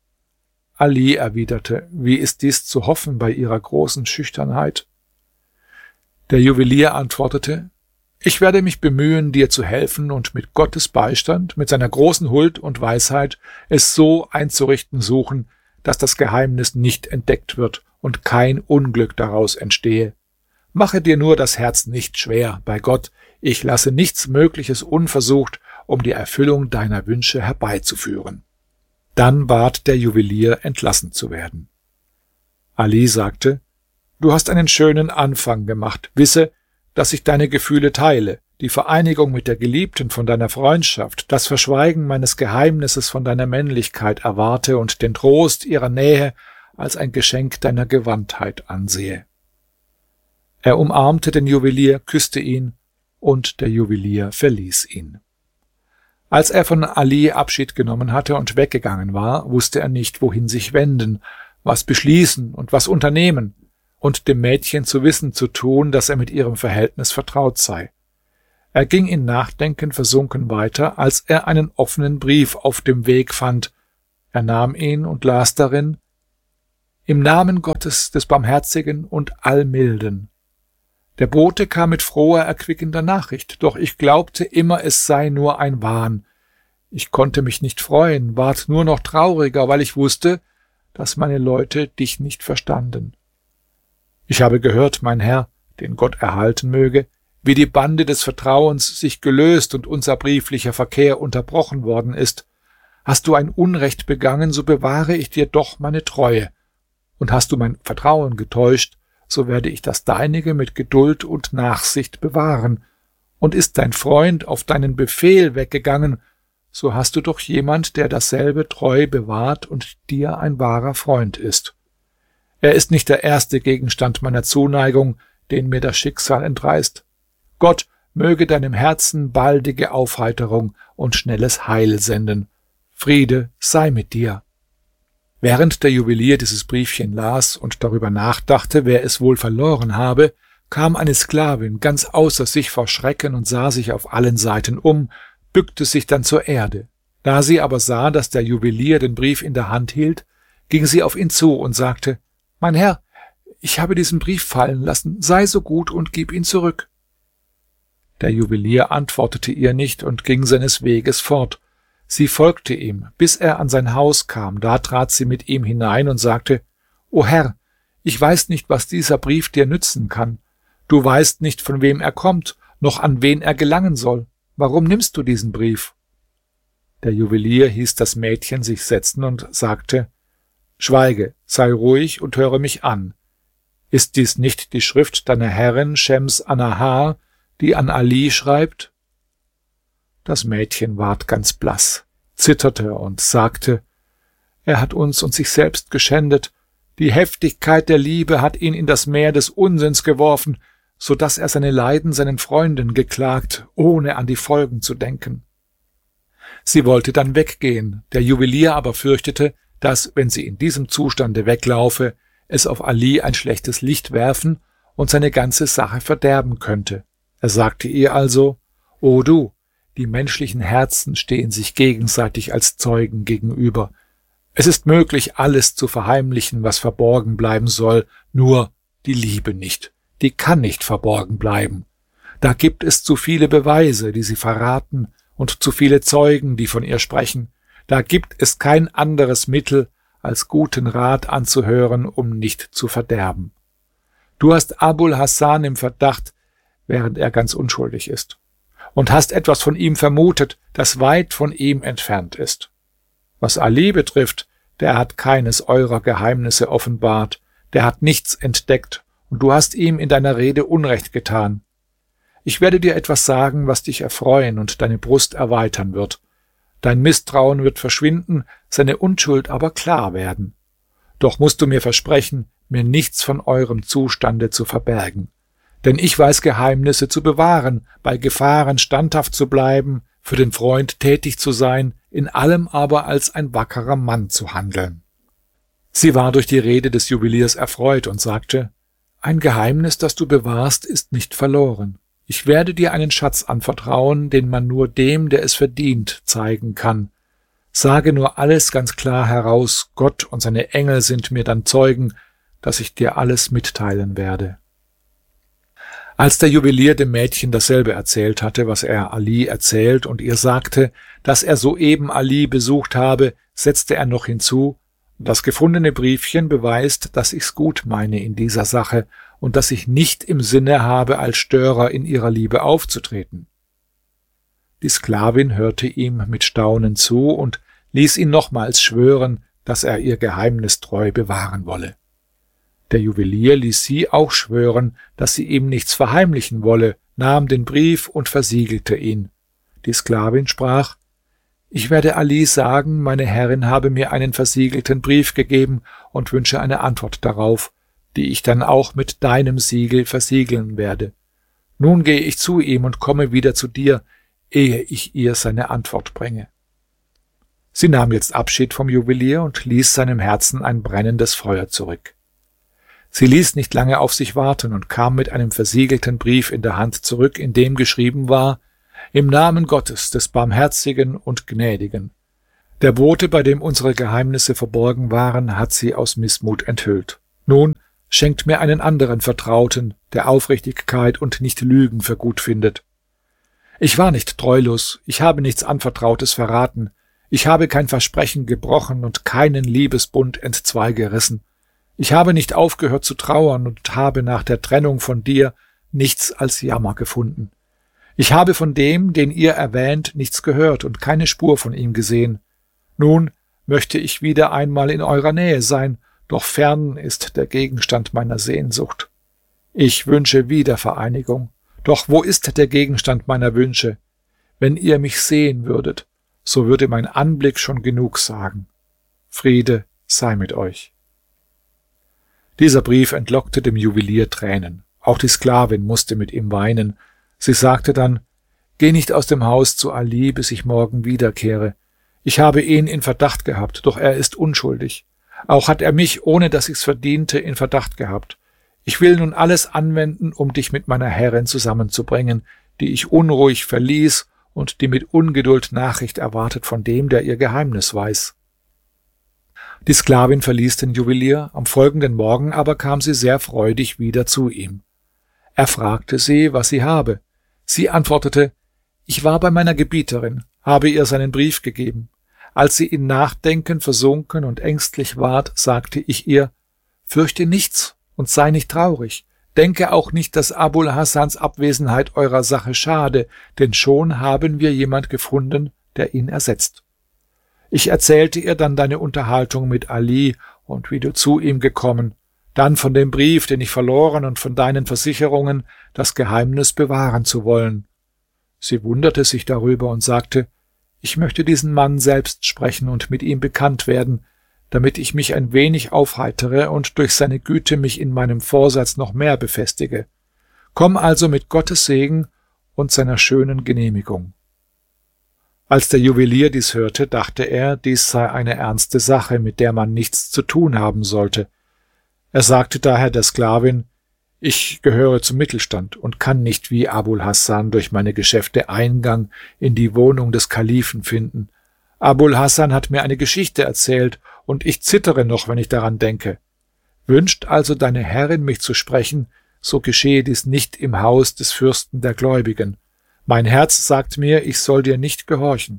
Ali erwiderte: Wie ist dies zu hoffen bei ihrer großen Schüchternheit? Der Juwelier antwortete: Ich werde mich bemühen, dir zu helfen und mit Gottes Beistand, mit seiner großen Huld und Weisheit, es so einzurichten suchen, dass das Geheimnis nicht entdeckt wird und kein Unglück daraus entstehe. Mache dir nur das Herz nicht schwer, bei Gott, ich lasse nichts Mögliches unversucht, um die Erfüllung deiner Wünsche herbeizuführen. Dann bat der Juwelier, entlassen zu werden. Ali sagte: Du hast einen schönen Anfang gemacht. Wisse, dass ich deine Gefühle teile, die Vereinigung mit der Geliebten von deiner Freundschaft, das Verschweigen meines Geheimnisses von deiner Männlichkeit erwarte und den Trost ihrer Nähe als ein Geschenk deiner Gewandtheit ansehe. Er umarmte den Juwelier, küsste ihn, und der Juwelier verließ ihn. Als er von Ali Abschied genommen hatte und weggegangen war, wusste er nicht, wohin sich wenden, was beschließen und was unternehmen, und dem Mädchen zu wissen zu tun, dass er mit ihrem Verhältnis vertraut sei. Er ging in Nachdenken versunken weiter, als er einen offenen Brief auf dem Weg fand. Er nahm ihn und las darin: Im Namen Gottes, des Barmherzigen und Allmilden. Der Bote kam mit froher, erquickender Nachricht, doch ich glaubte immer, es sei nur ein Wahn. Ich konnte mich nicht freuen, ward nur noch trauriger, weil ich wusste, dass meine Leute dich nicht verstanden. Ich habe gehört, mein Herr, den Gott erhalten möge, wie die Bande des Vertrauens sich gelöst und unser brieflicher Verkehr unterbrochen worden ist. Hast du ein Unrecht begangen, so bewahre ich dir doch meine Treue. Und hast du mein Vertrauen getäuscht, so werde ich das deinige mit Geduld und Nachsicht bewahren. Und ist dein Freund auf deinen Befehl weggegangen, so hast du doch jemand, der dasselbe treu bewahrt und dir ein wahrer Freund ist. Er ist nicht der erste Gegenstand meiner Zuneigung, den mir das Schicksal entreißt. Gott möge deinem Herzen baldige Aufheiterung und schnelles Heil senden. Friede sei mit dir. Während der Juwelier dieses Briefchen las und darüber nachdachte, wer es wohl verloren habe, kam eine Sklavin ganz außer sich vor Schrecken und sah sich auf allen Seiten um, bückte sich dann zur Erde. Da sie aber sah, dass der Juwelier den Brief in der Hand hielt, ging sie auf ihn zu und sagte: Mein Herr, ich habe diesen Brief fallen lassen, sei so gut und gib ihn zurück. Der Juwelier antwortete ihr nicht und ging seines Weges fort. Sie folgte ihm, bis er an sein Haus kam. Da trat sie mit ihm hinein und sagte: O Herr, ich weiß nicht, was dieser Brief dir nützen kann. Du weißt nicht, von wem er kommt, noch an wen er gelangen soll. Warum nimmst du diesen Brief? Der Juwelier hieß das Mädchen sich setzen und sagte: Schweige, sei ruhig und höre mich an. Ist dies nicht die Schrift deiner Herrin Schems Annahar, die an Ali schreibt? Das Mädchen ward ganz blass, zitterte und sagte: Er hat uns und sich selbst geschändet. Die Heftigkeit der Liebe hat ihn in das Meer des Unsinns geworfen, so dass er seine Leiden seinen Freunden geklagt, ohne an die Folgen zu denken. Sie wollte dann weggehen, der Juwelier aber fürchtete, dass, wenn sie in diesem Zustande weglaufe, es auf Ali ein schlechtes Licht werfen und seine ganze Sache verderben könnte. Er sagte ihr also: O du, die menschlichen Herzen stehen sich gegenseitig als Zeugen gegenüber. Es ist möglich, alles zu verheimlichen, was verborgen bleiben soll, nur die Liebe nicht. Die kann nicht verborgen bleiben. Da gibt es zu viele Beweise, die sie verraten, und zu viele Zeugen, die von ihr sprechen. Da gibt es kein anderes Mittel, als guten Rat anzuhören, um nicht zu verderben. Du hast Abul Hasan im Verdacht, während er ganz unschuldig ist, und hast etwas von ihm vermutet, das weit von ihm entfernt ist. Was Ali betrifft, der hat keines eurer Geheimnisse offenbart, der hat nichts entdeckt, und du hast ihm in deiner Rede Unrecht getan. Ich werde dir etwas sagen, was dich erfreuen und deine Brust erweitern wird. Dein Misstrauen wird verschwinden, seine Unschuld aber klar werden. Doch musst du mir versprechen, mir nichts von eurem Zustande zu verbergen. Denn ich weiß Geheimnisse zu bewahren, bei Gefahren standhaft zu bleiben, für den Freund tätig zu sein, in allem aber als ein wackerer Mann zu handeln. Sie war durch die Rede des Juweliers erfreut und sagte: Ein Geheimnis, das du bewahrst, ist nicht verloren. Ich werde dir einen Schatz anvertrauen, den man nur dem, der es verdient, zeigen kann. Sage nur alles ganz klar heraus, Gott und seine Engel sind mir dann Zeugen, dass ich dir alles mitteilen werde. Als der Juwelier dem Mädchen dasselbe erzählt hatte, was er Ali erzählt, und ihr sagte, dass er soeben Ali besucht habe, setzte er noch hinzu: Das gefundene Briefchen beweist, dass ich's gut meine in dieser Sache und dass ich nicht im Sinne habe, als Störer in ihrer Liebe aufzutreten. Die Sklavin hörte ihm mit Staunen zu und ließ ihn nochmals schwören, dass er ihr Geheimnis treu bewahren wolle. Der Juwelier ließ sie auch schwören, dass sie ihm nichts verheimlichen wolle, nahm den Brief und versiegelte ihn. Die Sklavin sprach: Ich werde Ali sagen, meine Herrin habe mir einen versiegelten Brief gegeben und wünsche eine Antwort darauf, die ich dann auch mit deinem Siegel versiegeln werde. Nun gehe ich zu ihm und komme wieder zu dir, ehe ich ihr seine Antwort bringe. Sie nahm jetzt Abschied vom Juwelier und ließ seinem Herzen ein brennendes Feuer zurück. Sie ließ nicht lange auf sich warten und kam mit einem versiegelten Brief in der Hand zurück, in dem geschrieben war: Im Namen Gottes, des Barmherzigen und Gnädigen. Der Bote, bei dem unsere Geheimnisse verborgen waren, hat sie aus Missmut enthüllt. Nun schenkt mir einen anderen Vertrauten, der Aufrichtigkeit und nicht Lügen für gut findet. Ich war nicht treulos, ich habe nichts Anvertrautes verraten, ich habe kein Versprechen gebrochen und keinen Liebesbund entzweigerissen. Ich habe nicht aufgehört zu trauern und habe nach der Trennung von dir nichts als Jammer gefunden. Ich habe von dem, den ihr erwähnt, nichts gehört und keine Spur von ihm gesehen. Nun möchte ich wieder einmal in eurer Nähe sein, doch fern ist der Gegenstand meiner Sehnsucht. Ich wünsche Wiedervereinigung, doch wo ist der Gegenstand meiner Wünsche? Wenn ihr mich sehen würdet, so würde mein Anblick schon genug sagen. Friede sei mit euch. Dieser Brief entlockte dem Juwelier Tränen. Auch die Sklavin musste mit ihm weinen. Sie sagte dann: Geh nicht aus dem Haus zu Ali, bis ich morgen wiederkehre. Ich habe ihn in Verdacht gehabt, doch er ist unschuldig. Auch hat er mich, ohne dass ich's verdiente, in Verdacht gehabt. Ich will nun alles anwenden, um dich mit meiner Herrin zusammenzubringen, die ich unruhig verließ und die mit Ungeduld Nachricht erwartet von dem, der ihr Geheimnis weiß. Die Sklavin verließ den Juwelier, am folgenden Morgen aber kam sie sehr freudig wieder zu ihm. Er fragte sie, was sie habe. Sie antwortete: Ich war bei meiner Gebieterin, habe ihr seinen Brief gegeben. Als sie in Nachdenken versunken und ängstlich ward, sagte ich ihr: Fürchte nichts und sei nicht traurig. Denke auch nicht, dass Abul Hasans Abwesenheit eurer Sache schade, denn schon haben wir jemand gefunden, der ihn ersetzt. Ich erzählte ihr dann deine Unterhaltung mit Ali und wie du zu ihm gekommen, dann von dem Brief, den ich verloren, und von deinen Versicherungen, das Geheimnis bewahren zu wollen. Sie wunderte sich darüber und sagte: Ich möchte diesen Mann selbst sprechen und mit ihm bekannt werden, damit ich mich ein wenig aufheitere und durch seine Güte mich in meinem Vorsatz noch mehr befestige. Komm also mit Gottes Segen und seiner schönen Genehmigung. Als der Juwelier dies hörte, dachte er, dies sei eine ernste Sache, mit der man nichts zu tun haben sollte. Er sagte daher der Sklavin: Ich gehöre zum Mittelstand und kann nicht wie Abul Hasan durch meine Geschäfte Eingang in die Wohnung des Kalifen finden. Abul Hasan hat mir eine Geschichte erzählt, und ich zittere noch, wenn ich daran denke. Wünscht also deine Herrin, mich zu sprechen, so geschehe dies nicht im Haus des Fürsten der Gläubigen. Mein Herz sagt mir, ich soll dir nicht gehorchen.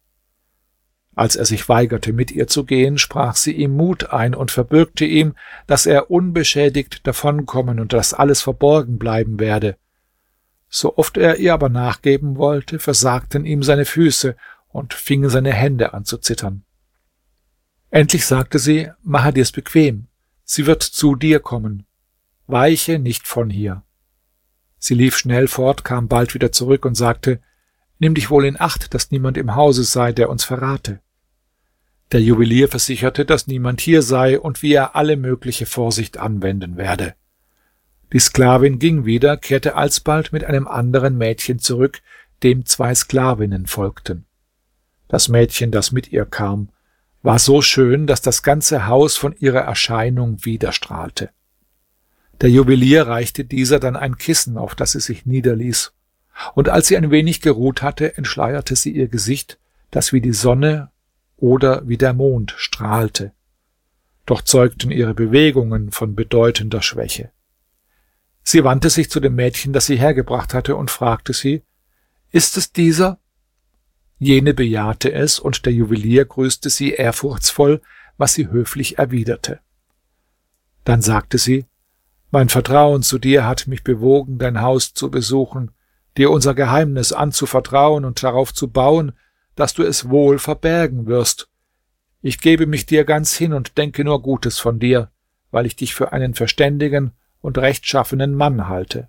Als er sich weigerte, mit ihr zu gehen, sprach sie ihm Mut ein und verbürgte ihm, dass er unbeschädigt davonkommen und dass alles verborgen bleiben werde. So oft er ihr aber nachgeben wollte, versagten ihm seine Füße und fingen seine Hände an zu zittern. Endlich sagte sie: Mache dir's bequem, sie wird zu dir kommen. Weiche nicht von hier. Sie lief schnell fort, kam bald wieder zurück und sagte: Nimm dich wohl in Acht, dass niemand im Hause sei, der uns verrate. Der Juwelier versicherte, dass niemand hier sei und wie er alle mögliche Vorsicht anwenden werde. Die Sklavin ging wieder, kehrte alsbald mit einem anderen Mädchen zurück, dem zwei Sklavinnen folgten. Das Mädchen, das mit ihr kam, war so schön, dass das ganze Haus von ihrer Erscheinung widerstrahlte. Der Juwelier reichte dieser dann ein Kissen, auf das sie sich niederließ, und als sie ein wenig geruht hatte, entschleierte sie ihr Gesicht, das wie die Sonne oder wie der Mond strahlte. Doch zeugten ihre Bewegungen von bedeutender Schwäche. Sie wandte sich zu dem Mädchen, das sie hergebracht hatte, und fragte sie: Ist es dieser? Jene bejahte es, und der Juwelier grüßte sie ehrfurchtsvoll, was sie höflich erwiderte. Dann sagte sie: Mein Vertrauen zu dir hat mich bewogen, dein Haus zu besuchen, dir unser Geheimnis anzuvertrauen und darauf zu bauen, dass du es wohl verbergen wirst. Ich gebe mich dir ganz hin und denke nur Gutes von dir, weil ich dich für einen verständigen und rechtschaffenen Mann halte.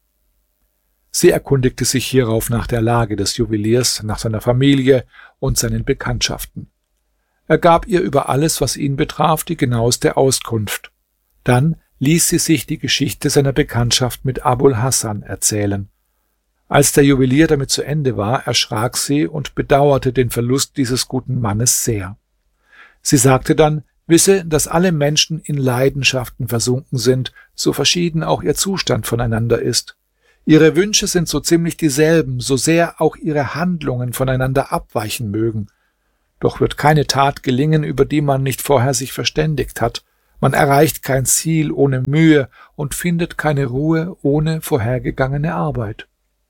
Sie erkundigte sich hierauf nach der Lage des Juweliers, nach seiner Familie und seinen Bekanntschaften. Er gab ihr über alles, was ihn betraf, die genaueste Auskunft. Dann ließ sie sich die Geschichte seiner Bekanntschaft mit Abul Hasan erzählen. Als der Juwelier damit zu Ende war, erschrak sie und bedauerte den Verlust dieses guten Mannes sehr. Sie sagte dann: Wisse, dass alle Menschen in Leidenschaften versunken sind, so verschieden auch ihr Zustand voneinander ist. Ihre Wünsche sind so ziemlich dieselben, so sehr auch ihre Handlungen voneinander abweichen mögen. Doch wird keine Tat gelingen, über die man nicht vorher sich verständigt hat. Man erreicht kein Ziel ohne Mühe und findet keine Ruhe ohne vorhergegangene Arbeit.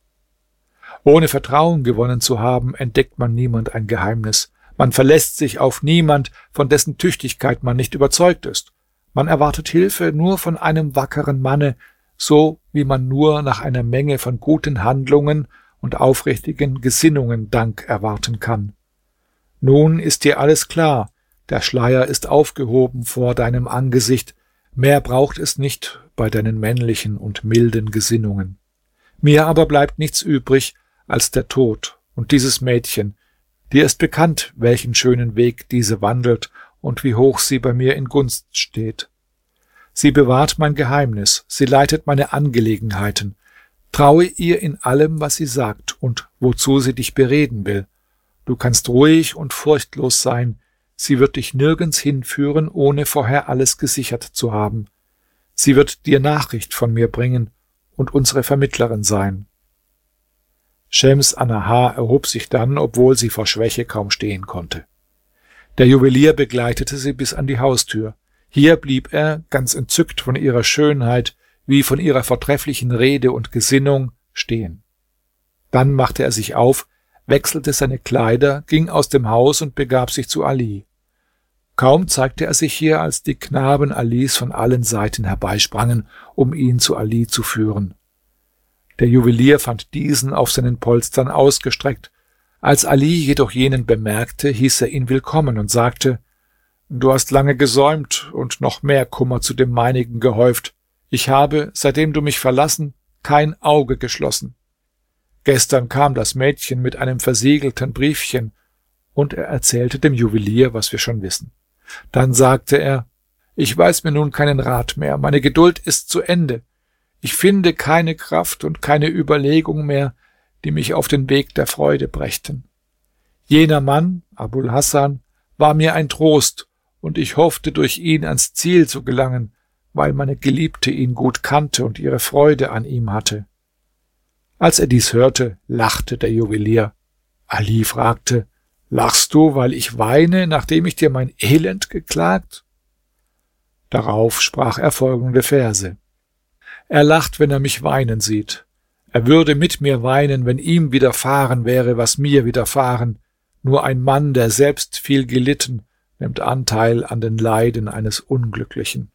Ohne Vertrauen gewonnen zu haben, entdeckt man niemand ein Geheimnis. Man verlässt sich auf niemand, von dessen Tüchtigkeit man nicht überzeugt ist. Man erwartet Hilfe nur von einem wackeren Manne, so wie man nur nach einer Menge von guten Handlungen und aufrichtigen Gesinnungen Dank erwarten kann. Nun ist dir alles klar, der Schleier ist aufgehoben vor deinem Angesicht, mehr braucht es nicht bei deinen männlichen und milden Gesinnungen. Mir aber bleibt nichts übrig als der Tod und dieses Mädchen. Dir ist bekannt, welchen schönen Weg diese wandelt und wie hoch sie bei mir in Gunst steht. Sie bewahrt mein Geheimnis, sie leitet meine Angelegenheiten. Traue ihr in allem, was sie sagt und wozu sie dich bereden will. Du kannst ruhig und furchtlos sein, sie wird dich nirgends hinführen, ohne vorher alles gesichert zu haben. Sie wird dir Nachricht von mir bringen und unsere Vermittlerin sein. Schems Annahar erhob sich dann, obwohl sie vor Schwäche kaum stehen konnte. Der Juwelier begleitete sie bis an die Haustür. Hier blieb er, ganz entzückt von ihrer Schönheit, wie von ihrer vortrefflichen Rede und Gesinnung, stehen. Dann machte er sich auf, wechselte seine Kleider, ging aus dem Haus und begab sich zu Ali. Kaum zeigte er sich hier, als die Knaben Alis von allen Seiten herbeisprangen, um ihn zu Ali zu führen. Der Juwelier fand diesen auf seinen Polstern ausgestreckt. Als Ali jedoch jenen bemerkte, hieß er ihn willkommen und sagte: »Du hast lange gesäumt und noch mehr Kummer zu dem meinigen gehäuft. Ich habe, seitdem du mich verlassen, kein Auge geschlossen. Gestern kam das Mädchen mit einem versiegelten Briefchen«, und er erzählte dem Juwelier, was wir schon wissen. Dann sagte er: »Ich weiß mir nun keinen Rat mehr, meine Geduld ist zu Ende. Ich finde keine Kraft und keine Überlegung mehr, die mich auf den Weg der Freude brächten. Jener Mann, Abul Hasan, war mir ein Trost, und ich hoffte, durch ihn ans Ziel zu gelangen, weil meine Geliebte ihn gut kannte und ihre Freude an ihm hatte.« Als er dies hörte, lachte der Juwelier. Ali fragte: »Lachst du, weil ich weine, nachdem ich dir mein Elend geklagt?« Darauf sprach er folgende Verse: »Er lacht, wenn er mich weinen sieht. Er würde mit mir weinen, wenn ihm widerfahren wäre, was mir widerfahren. Nur ein Mann, der selbst viel gelitten, nimmt Anteil an den Leiden eines Unglücklichen.«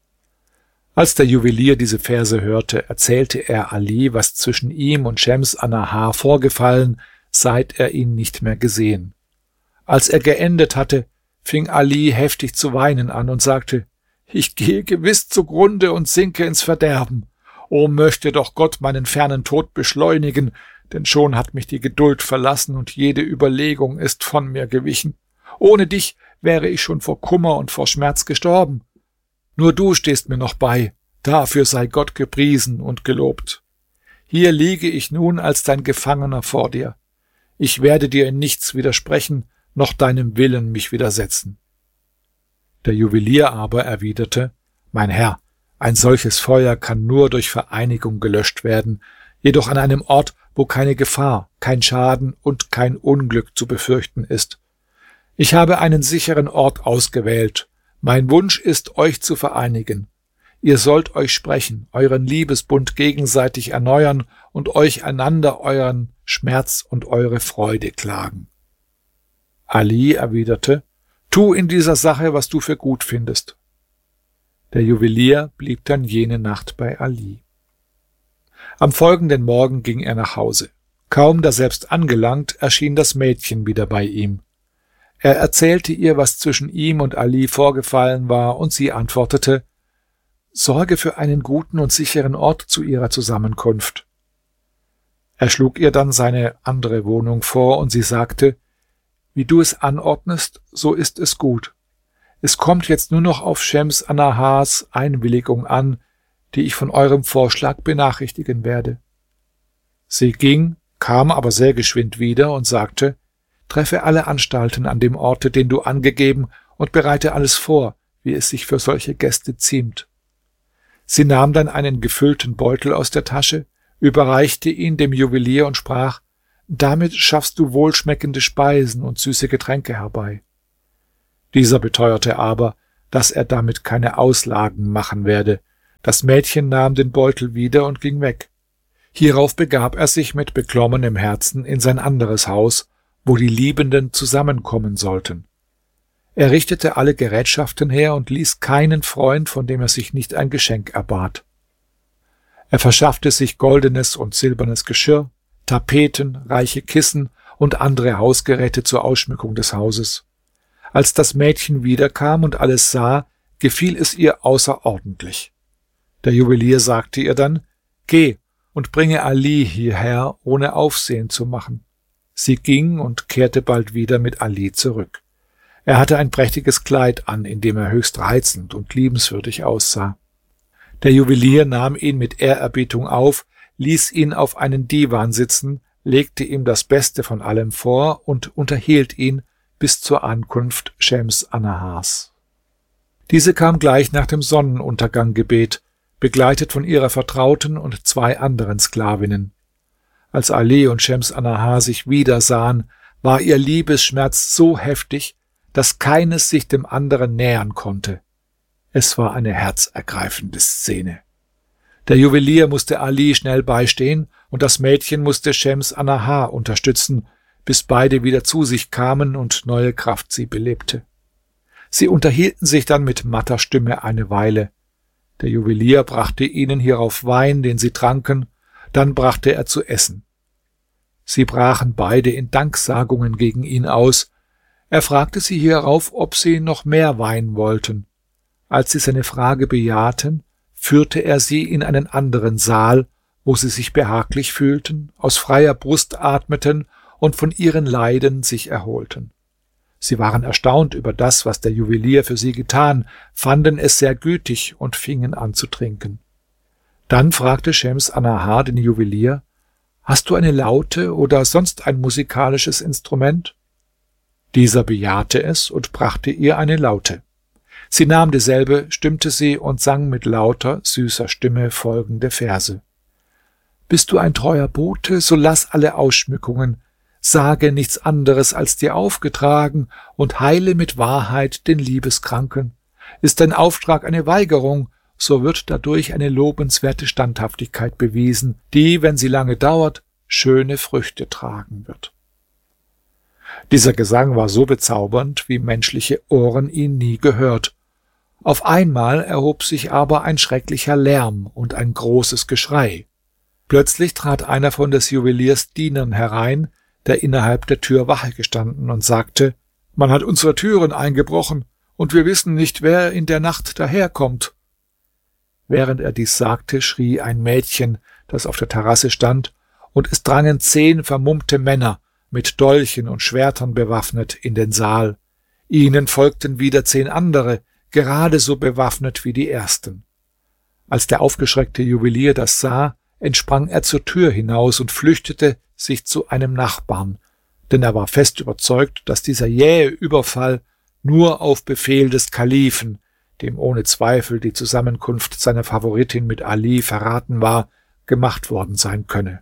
Als der Juwelier diese Verse hörte, erzählte er Ali, was zwischen ihm und Schems Annahar vorgefallen, seit er ihn nicht mehr gesehen. Als er geendet hatte, fing Ali heftig zu weinen an und sagte: »Ich gehe gewiss zugrunde und sinke ins Verderben. O, möchte doch Gott meinen fernen Tod beschleunigen, denn schon hat mich die Geduld verlassen und jede Überlegung ist von mir gewichen. Ohne dich wäre ich schon vor Kummer und vor Schmerz gestorben. Nur du stehst mir noch bei, dafür sei Gott gepriesen und gelobt. Hier liege ich nun als dein Gefangener vor dir. Ich werde dir in nichts widersprechen, noch deinem Willen mich widersetzen.« Der Juwelier aber erwiderte: »Mein Herr, ein solches Feuer kann nur durch Vereinigung gelöscht werden, jedoch an einem Ort, wo keine Gefahr, kein Schaden und kein Unglück zu befürchten ist. Ich habe einen sicheren Ort ausgewählt. Mein Wunsch ist, euch zu vereinigen. Ihr sollt euch sprechen, euren Liebesbund gegenseitig erneuern und euch einander euren Schmerz und eure Freude klagen.« Ali erwiderte: »Tu in dieser Sache, was du für gut findest.« Der Juwelier blieb dann jene Nacht bei Ali. Am folgenden Morgen ging er nach Hause. Kaum daselbst angelangt, erschien das Mädchen wieder bei ihm. Er erzählte ihr, was zwischen ihm und Ali vorgefallen war, und sie antwortete: »Sorge für einen guten und sicheren Ort zu ihrer Zusammenkunft.« Er schlug ihr dann seine andere Wohnung vor, und sie sagte: »Wie du es anordnest, so ist es gut. Es kommt jetzt nur noch auf Schems Annahars Einwilligung an, die ich von eurem Vorschlag benachrichtigen werde.« Sie ging, kam aber sehr geschwind wieder und sagte: »Treffe alle Anstalten an dem Orte, den du angegeben, und bereite alles vor, wie es sich für solche Gäste ziemt.« Sie nahm dann einen gefüllten Beutel aus der Tasche, überreichte ihn dem Juwelier und sprach: »Damit schaffst du wohlschmeckende Speisen und süße Getränke herbei.« Dieser beteuerte aber, dass er damit keine Auslagen machen werde. Das Mädchen nahm den Beutel wieder und ging weg. Hierauf begab er sich mit beklommenem Herzen in sein anderes Haus, wo die Liebenden zusammenkommen sollten. Er richtete alle Gerätschaften her und ließ keinen Freund, von dem er sich nicht ein Geschenk erbat. Er verschaffte sich goldenes und silbernes Geschirr, Tapeten, reiche Kissen und andere Hausgeräte zur Ausschmückung des Hauses. Als das Mädchen wiederkam und alles sah, gefiel es ihr außerordentlich. Der Juwelier sagte ihr dann: »Geh und bringe Ali hierher, ohne Aufsehen zu machen.« Sie ging und kehrte bald wieder mit Ali zurück. Er hatte ein prächtiges Kleid an, in dem er höchst reizend und liebenswürdig aussah. Der Juwelier nahm ihn mit Ehrerbietung auf, ließ ihn auf einen Divan sitzen, legte ihm das Beste von allem vor und unterhielt ihn bis zur Ankunft Schems Annahars. Diese kam gleich nach dem Sonnenuntergang gebet, begleitet von ihrer Vertrauten und zwei anderen Sklavinnen. Als Ali und Schems Annahar sich wieder sahen, war ihr Liebesschmerz so heftig, dass keines sich dem anderen nähern konnte. Es war eine herzergreifende Szene. Der Juwelier musste Ali schnell beistehen, und das Mädchen musste Schems Annahar unterstützen, bis beide wieder zu sich kamen und neue Kraft sie belebte. Sie unterhielten sich dann mit matter Stimme eine Weile. Der Juwelier brachte ihnen hierauf Wein, den sie tranken, dann brachte er zu essen. Sie brachen beide in Danksagungen gegen ihn aus. Er fragte sie hierauf, ob sie noch mehr Wein wollten. Als sie seine Frage bejahten, führte er sie in einen anderen Saal, wo sie sich behaglich fühlten, aus freier Brust atmeten und von ihren Leiden sich erholten. Sie waren erstaunt über das, was der Juwelier für sie getan, fanden es sehr gütig und fingen an zu trinken. Dann fragte Schems Annahar den Juwelier: »Hast du eine Laute oder sonst ein musikalisches Instrument?« Dieser bejahte es und brachte ihr eine Laute. Sie nahm dieselbe, stimmte sie und sang mit lauter, süßer Stimme folgende Verse: »Bist du ein treuer Bote, so lass alle Ausschmückungen, sage nichts anderes als dir aufgetragen und heile mit Wahrheit den Liebeskranken. Ist dein Auftrag eine Weigerung, so wird dadurch eine lobenswerte Standhaftigkeit bewiesen, die, wenn sie lange dauert, schöne Früchte tragen wird.« Dieser Gesang war so bezaubernd, wie menschliche Ohren ihn nie gehört. Auf einmal erhob sich aber ein schrecklicher Lärm und ein großes Geschrei. Plötzlich trat einer von des Juweliers Dienern herein, der innerhalb der Tür Wache gestanden, und sagte: »Man hat unsere Türen eingebrochen, und wir wissen nicht, wer in der Nacht daherkommt.« Während er dies sagte, schrie ein Mädchen, das auf der Terrasse stand, und es drangen zehn vermummte Männer, mit Dolchen und Schwertern bewaffnet, in den Saal. Ihnen folgten wieder zehn andere, gerade so bewaffnet wie die ersten. Als der aufgeschreckte Juwelier das sah, entsprang er zur Tür hinaus und flüchtete sich zu einem Nachbarn, denn er war fest überzeugt, dass dieser jähe Überfall nur auf Befehl des Kalifen, dem ohne Zweifel die Zusammenkunft seiner Favoritin mit Ali verraten war, gemacht worden sein könne.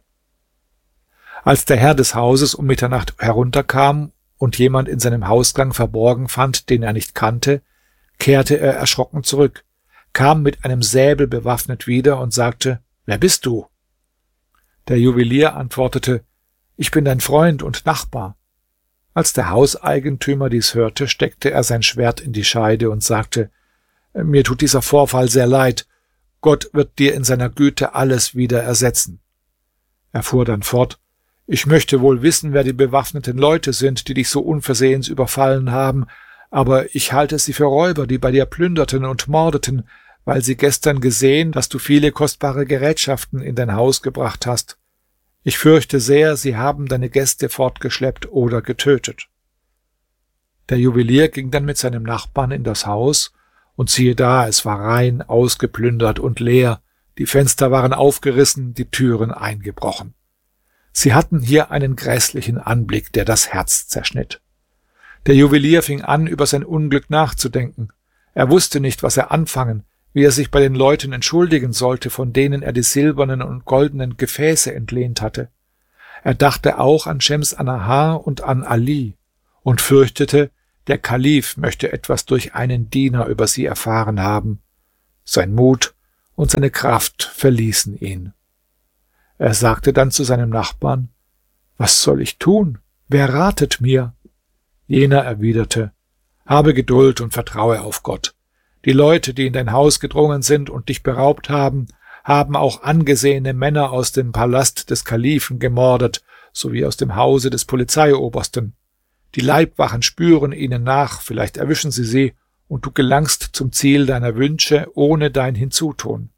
Als der Herr des Hauses um Mitternacht herunterkam und jemand in seinem Hausgang verborgen fand, den er nicht kannte, kehrte er erschrocken zurück, kam mit einem Säbel bewaffnet wieder und sagte: »Wer bist du?« Der Juwelier antwortete: »Ich bin dein Freund und Nachbar.« Als der Hauseigentümer dies hörte, steckte er sein Schwert in die Scheide und sagte: »Mir tut dieser Vorfall sehr leid. Gott wird dir in seiner Güte alles wieder ersetzen.« Er fuhr dann fort: »Ich möchte wohl wissen, wer die bewaffneten Leute sind, die dich so unversehens überfallen haben, aber ich halte sie für Räuber, die bei dir plünderten und mordeten, weil sie gestern gesehen, dass du viele kostbare Gerätschaften in dein Haus gebracht hast. Ich fürchte sehr, sie haben deine Gäste fortgeschleppt oder getötet.« Der Juwelier ging dann mit seinem Nachbarn in das Haus, und siehe da, es war rein ausgeplündert und leer, die Fenster waren aufgerissen, die Türen eingebrochen. Sie hatten hier einen grässlichen Anblick, der das Herz zerschnitt. Der Juwelier fing an, über sein Unglück nachzudenken. Er wusste nicht, was er anfangen, wie er sich bei den Leuten entschuldigen sollte, von denen er die silbernen und goldenen Gefäße entlehnt hatte. Er dachte auch an Schems Annahar und an Ali und fürchtete, der Kalif möchte etwas durch einen Diener über sie erfahren haben. Sein Mut und seine Kraft verließen ihn. Er sagte dann zu seinem Nachbarn: »Was soll ich tun? Wer ratet mir?« Jener erwiderte: »Habe Geduld und vertraue auf Gott. Die Leute, die in dein Haus gedrungen sind und dich beraubt haben, haben auch angesehene Männer aus dem Palast des Kalifen gemordet, sowie aus dem Hause des Polizeiobersten. Die Leibwachen spüren ihnen nach, vielleicht erwischen sie sie, und du gelangst zum Ziel deiner Wünsche ohne dein Hinzutun.«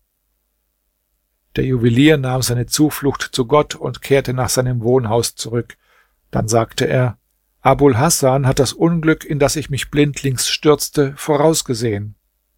Der Juwelier nahm seine Zuflucht zu Gott und kehrte nach seinem Wohnhaus zurück. Dann sagte er: »Abul Hasan hat das Unglück, in das ich mich blindlings stürzte, vorausgesehen.«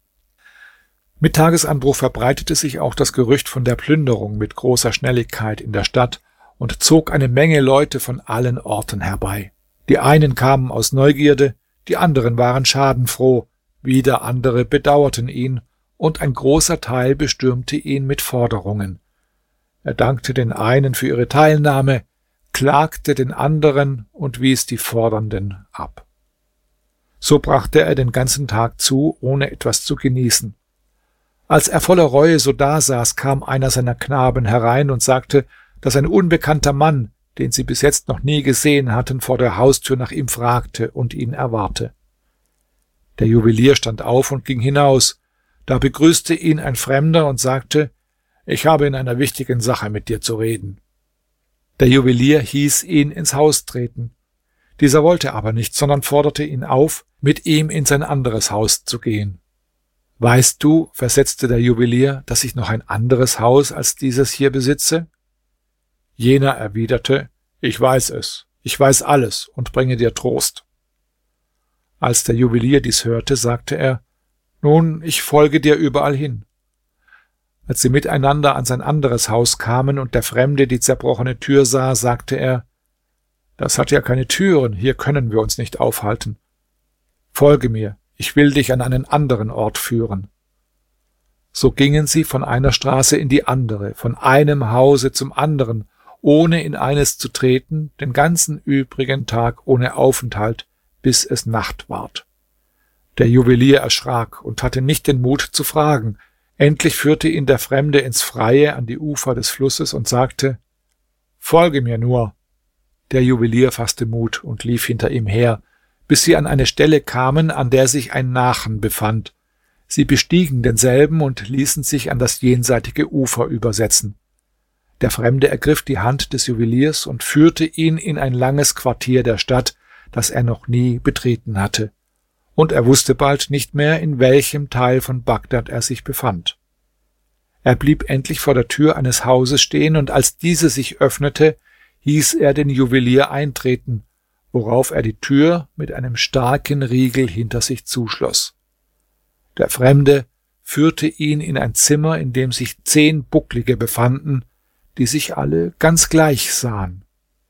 Mit Tagesanbruch verbreitete sich auch das Gerücht von der Plünderung mit großer Schnelligkeit in der Stadt und zog eine Menge Leute von allen Orten herbei. Die einen kamen aus Neugierde, die anderen waren schadenfroh, wieder andere bedauerten ihn, und ein großer Teil bestürmte ihn mit Forderungen. Er dankte den einen für ihre Teilnahme, klagte den anderen und wies die Fordernden ab. So brachte er den ganzen Tag zu, ohne etwas zu genießen. Als er voller Reue so dasaß, kam einer seiner Knaben herein und sagte, dass ein unbekannter Mann, den sie bis jetzt noch nie gesehen hatten, vor der Haustür nach ihm fragte und ihn erwarte. Der Juwelier stand auf und ging hinaus. Da begrüßte ihn ein Fremder und sagte: »Ich habe in einer wichtigen Sache mit dir zu reden.« Der Juwelier hieß ihn ins Haus treten. Dieser wollte aber nicht, sondern forderte ihn auf, mit ihm in sein anderes Haus zu gehen. »Weißt du«, versetzte der Juwelier, »dass ich noch ein anderes Haus als dieses hier besitze?« Jener erwiderte: »Ich weiß es, ich weiß alles und bringe dir Trost.« Als der Juwelier dies hörte, sagte er: »Nun, ich folge dir überall hin.« Als sie miteinander an sein anderes Haus kamen und der Fremde die zerbrochene Tür sah, sagte er: »Das hat ja keine Türen, hier können wir uns nicht aufhalten. Folge mir, ich will dich an einen anderen Ort führen.« So gingen sie von einer Straße in die andere, von einem Hause zum anderen, ohne in eines zu treten, den ganzen übrigen Tag ohne Aufenthalt, bis es Nacht ward. Der Juwelier erschrak und hatte nicht den Mut zu fragen. Endlich führte ihn der Fremde ins Freie an die Ufer des Flusses und sagte: »Folge mir nur.« Der Juwelier fasste Mut und lief hinter ihm her, bis sie an eine Stelle kamen, an der sich ein Nachen befand. Sie bestiegen denselben und ließen sich an das jenseitige Ufer übersetzen. Der Fremde ergriff die Hand des Juweliers und führte ihn in ein langes Quartier der Stadt, das er noch nie betreten hatte, und er wusste bald nicht mehr, in welchem Teil von Bagdad er sich befand. Er blieb endlich vor der Tür eines Hauses stehen, und als diese sich öffnete, hieß er den Juwelier eintreten, worauf er die Tür mit einem starken Riegel hinter sich zuschloss. Der Fremde führte ihn in ein Zimmer, in dem sich zehn Bucklige befanden, die sich alle ganz gleich sahen.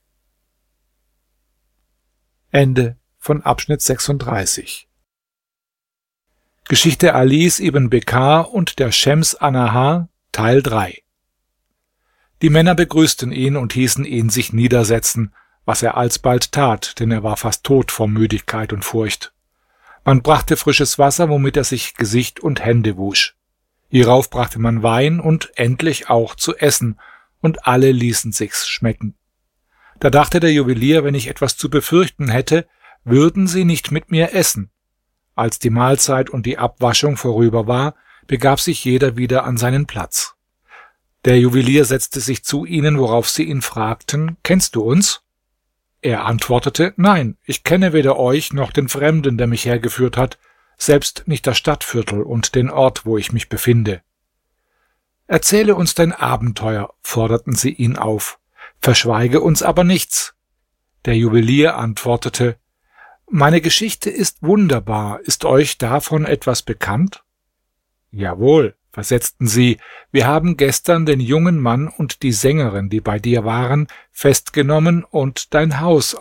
Ende von Abschnitt sechsunddreißig. Geschichte Alis ibn Bekar und der Schems Annahar, Teil drei. Die Männer begrüßten ihn und hießen ihn sich niedersetzen, was er alsbald tat, denn er war fast tot vor Müdigkeit und Furcht. Man brachte frisches Wasser, womit er sich Gesicht und Hände wusch. Hierauf brachte man Wein und endlich auch zu essen, und alle ließen sich's schmecken. Da dachte der Juwelier, wenn ich etwas zu befürchten hätte, würden sie nicht mit mir essen. Als die Mahlzeit und die Abwaschung vorüber war, begab sich jeder wieder an seinen Platz. Der Juwelier setzte sich zu ihnen, worauf sie ihn fragten: »Kennst du uns?« Er antwortete: »Nein, ich kenne weder euch noch den Fremden, der mich hergeführt hat, selbst nicht das Stadtviertel und den Ort, wo ich mich befinde.« »Erzähle uns dein Abenteuer«, forderten sie ihn auf, »verschweige uns aber nichts.« Der Juwelier antwortete: »Meine Geschichte ist wunderbar. Ist euch davon etwas bekannt?« »Jawohl«, versetzten sie, »wir haben gestern den jungen Mann und die Sängerin, die bei dir waren, festgenommen und dein Haus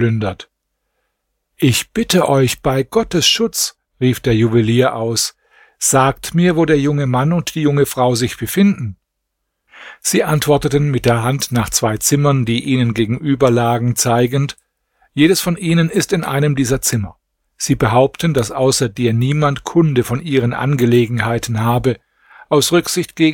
ausgeplündert.« »Ich bitte euch bei Gottes Schutz«, rief der Juwelier aus, sagt mir, wo der junge Mann und die junge Frau sich befinden.« Sie antworteten mit der Hand nach zwei Zimmern, die ihnen gegenüber lagen, zeigend: »Jedes von ihnen ist in einem dieser Zimmer. Sie behaupten, dass außer dir niemand Kunde von ihren Angelegenheiten habe. Aus Rücksicht gegen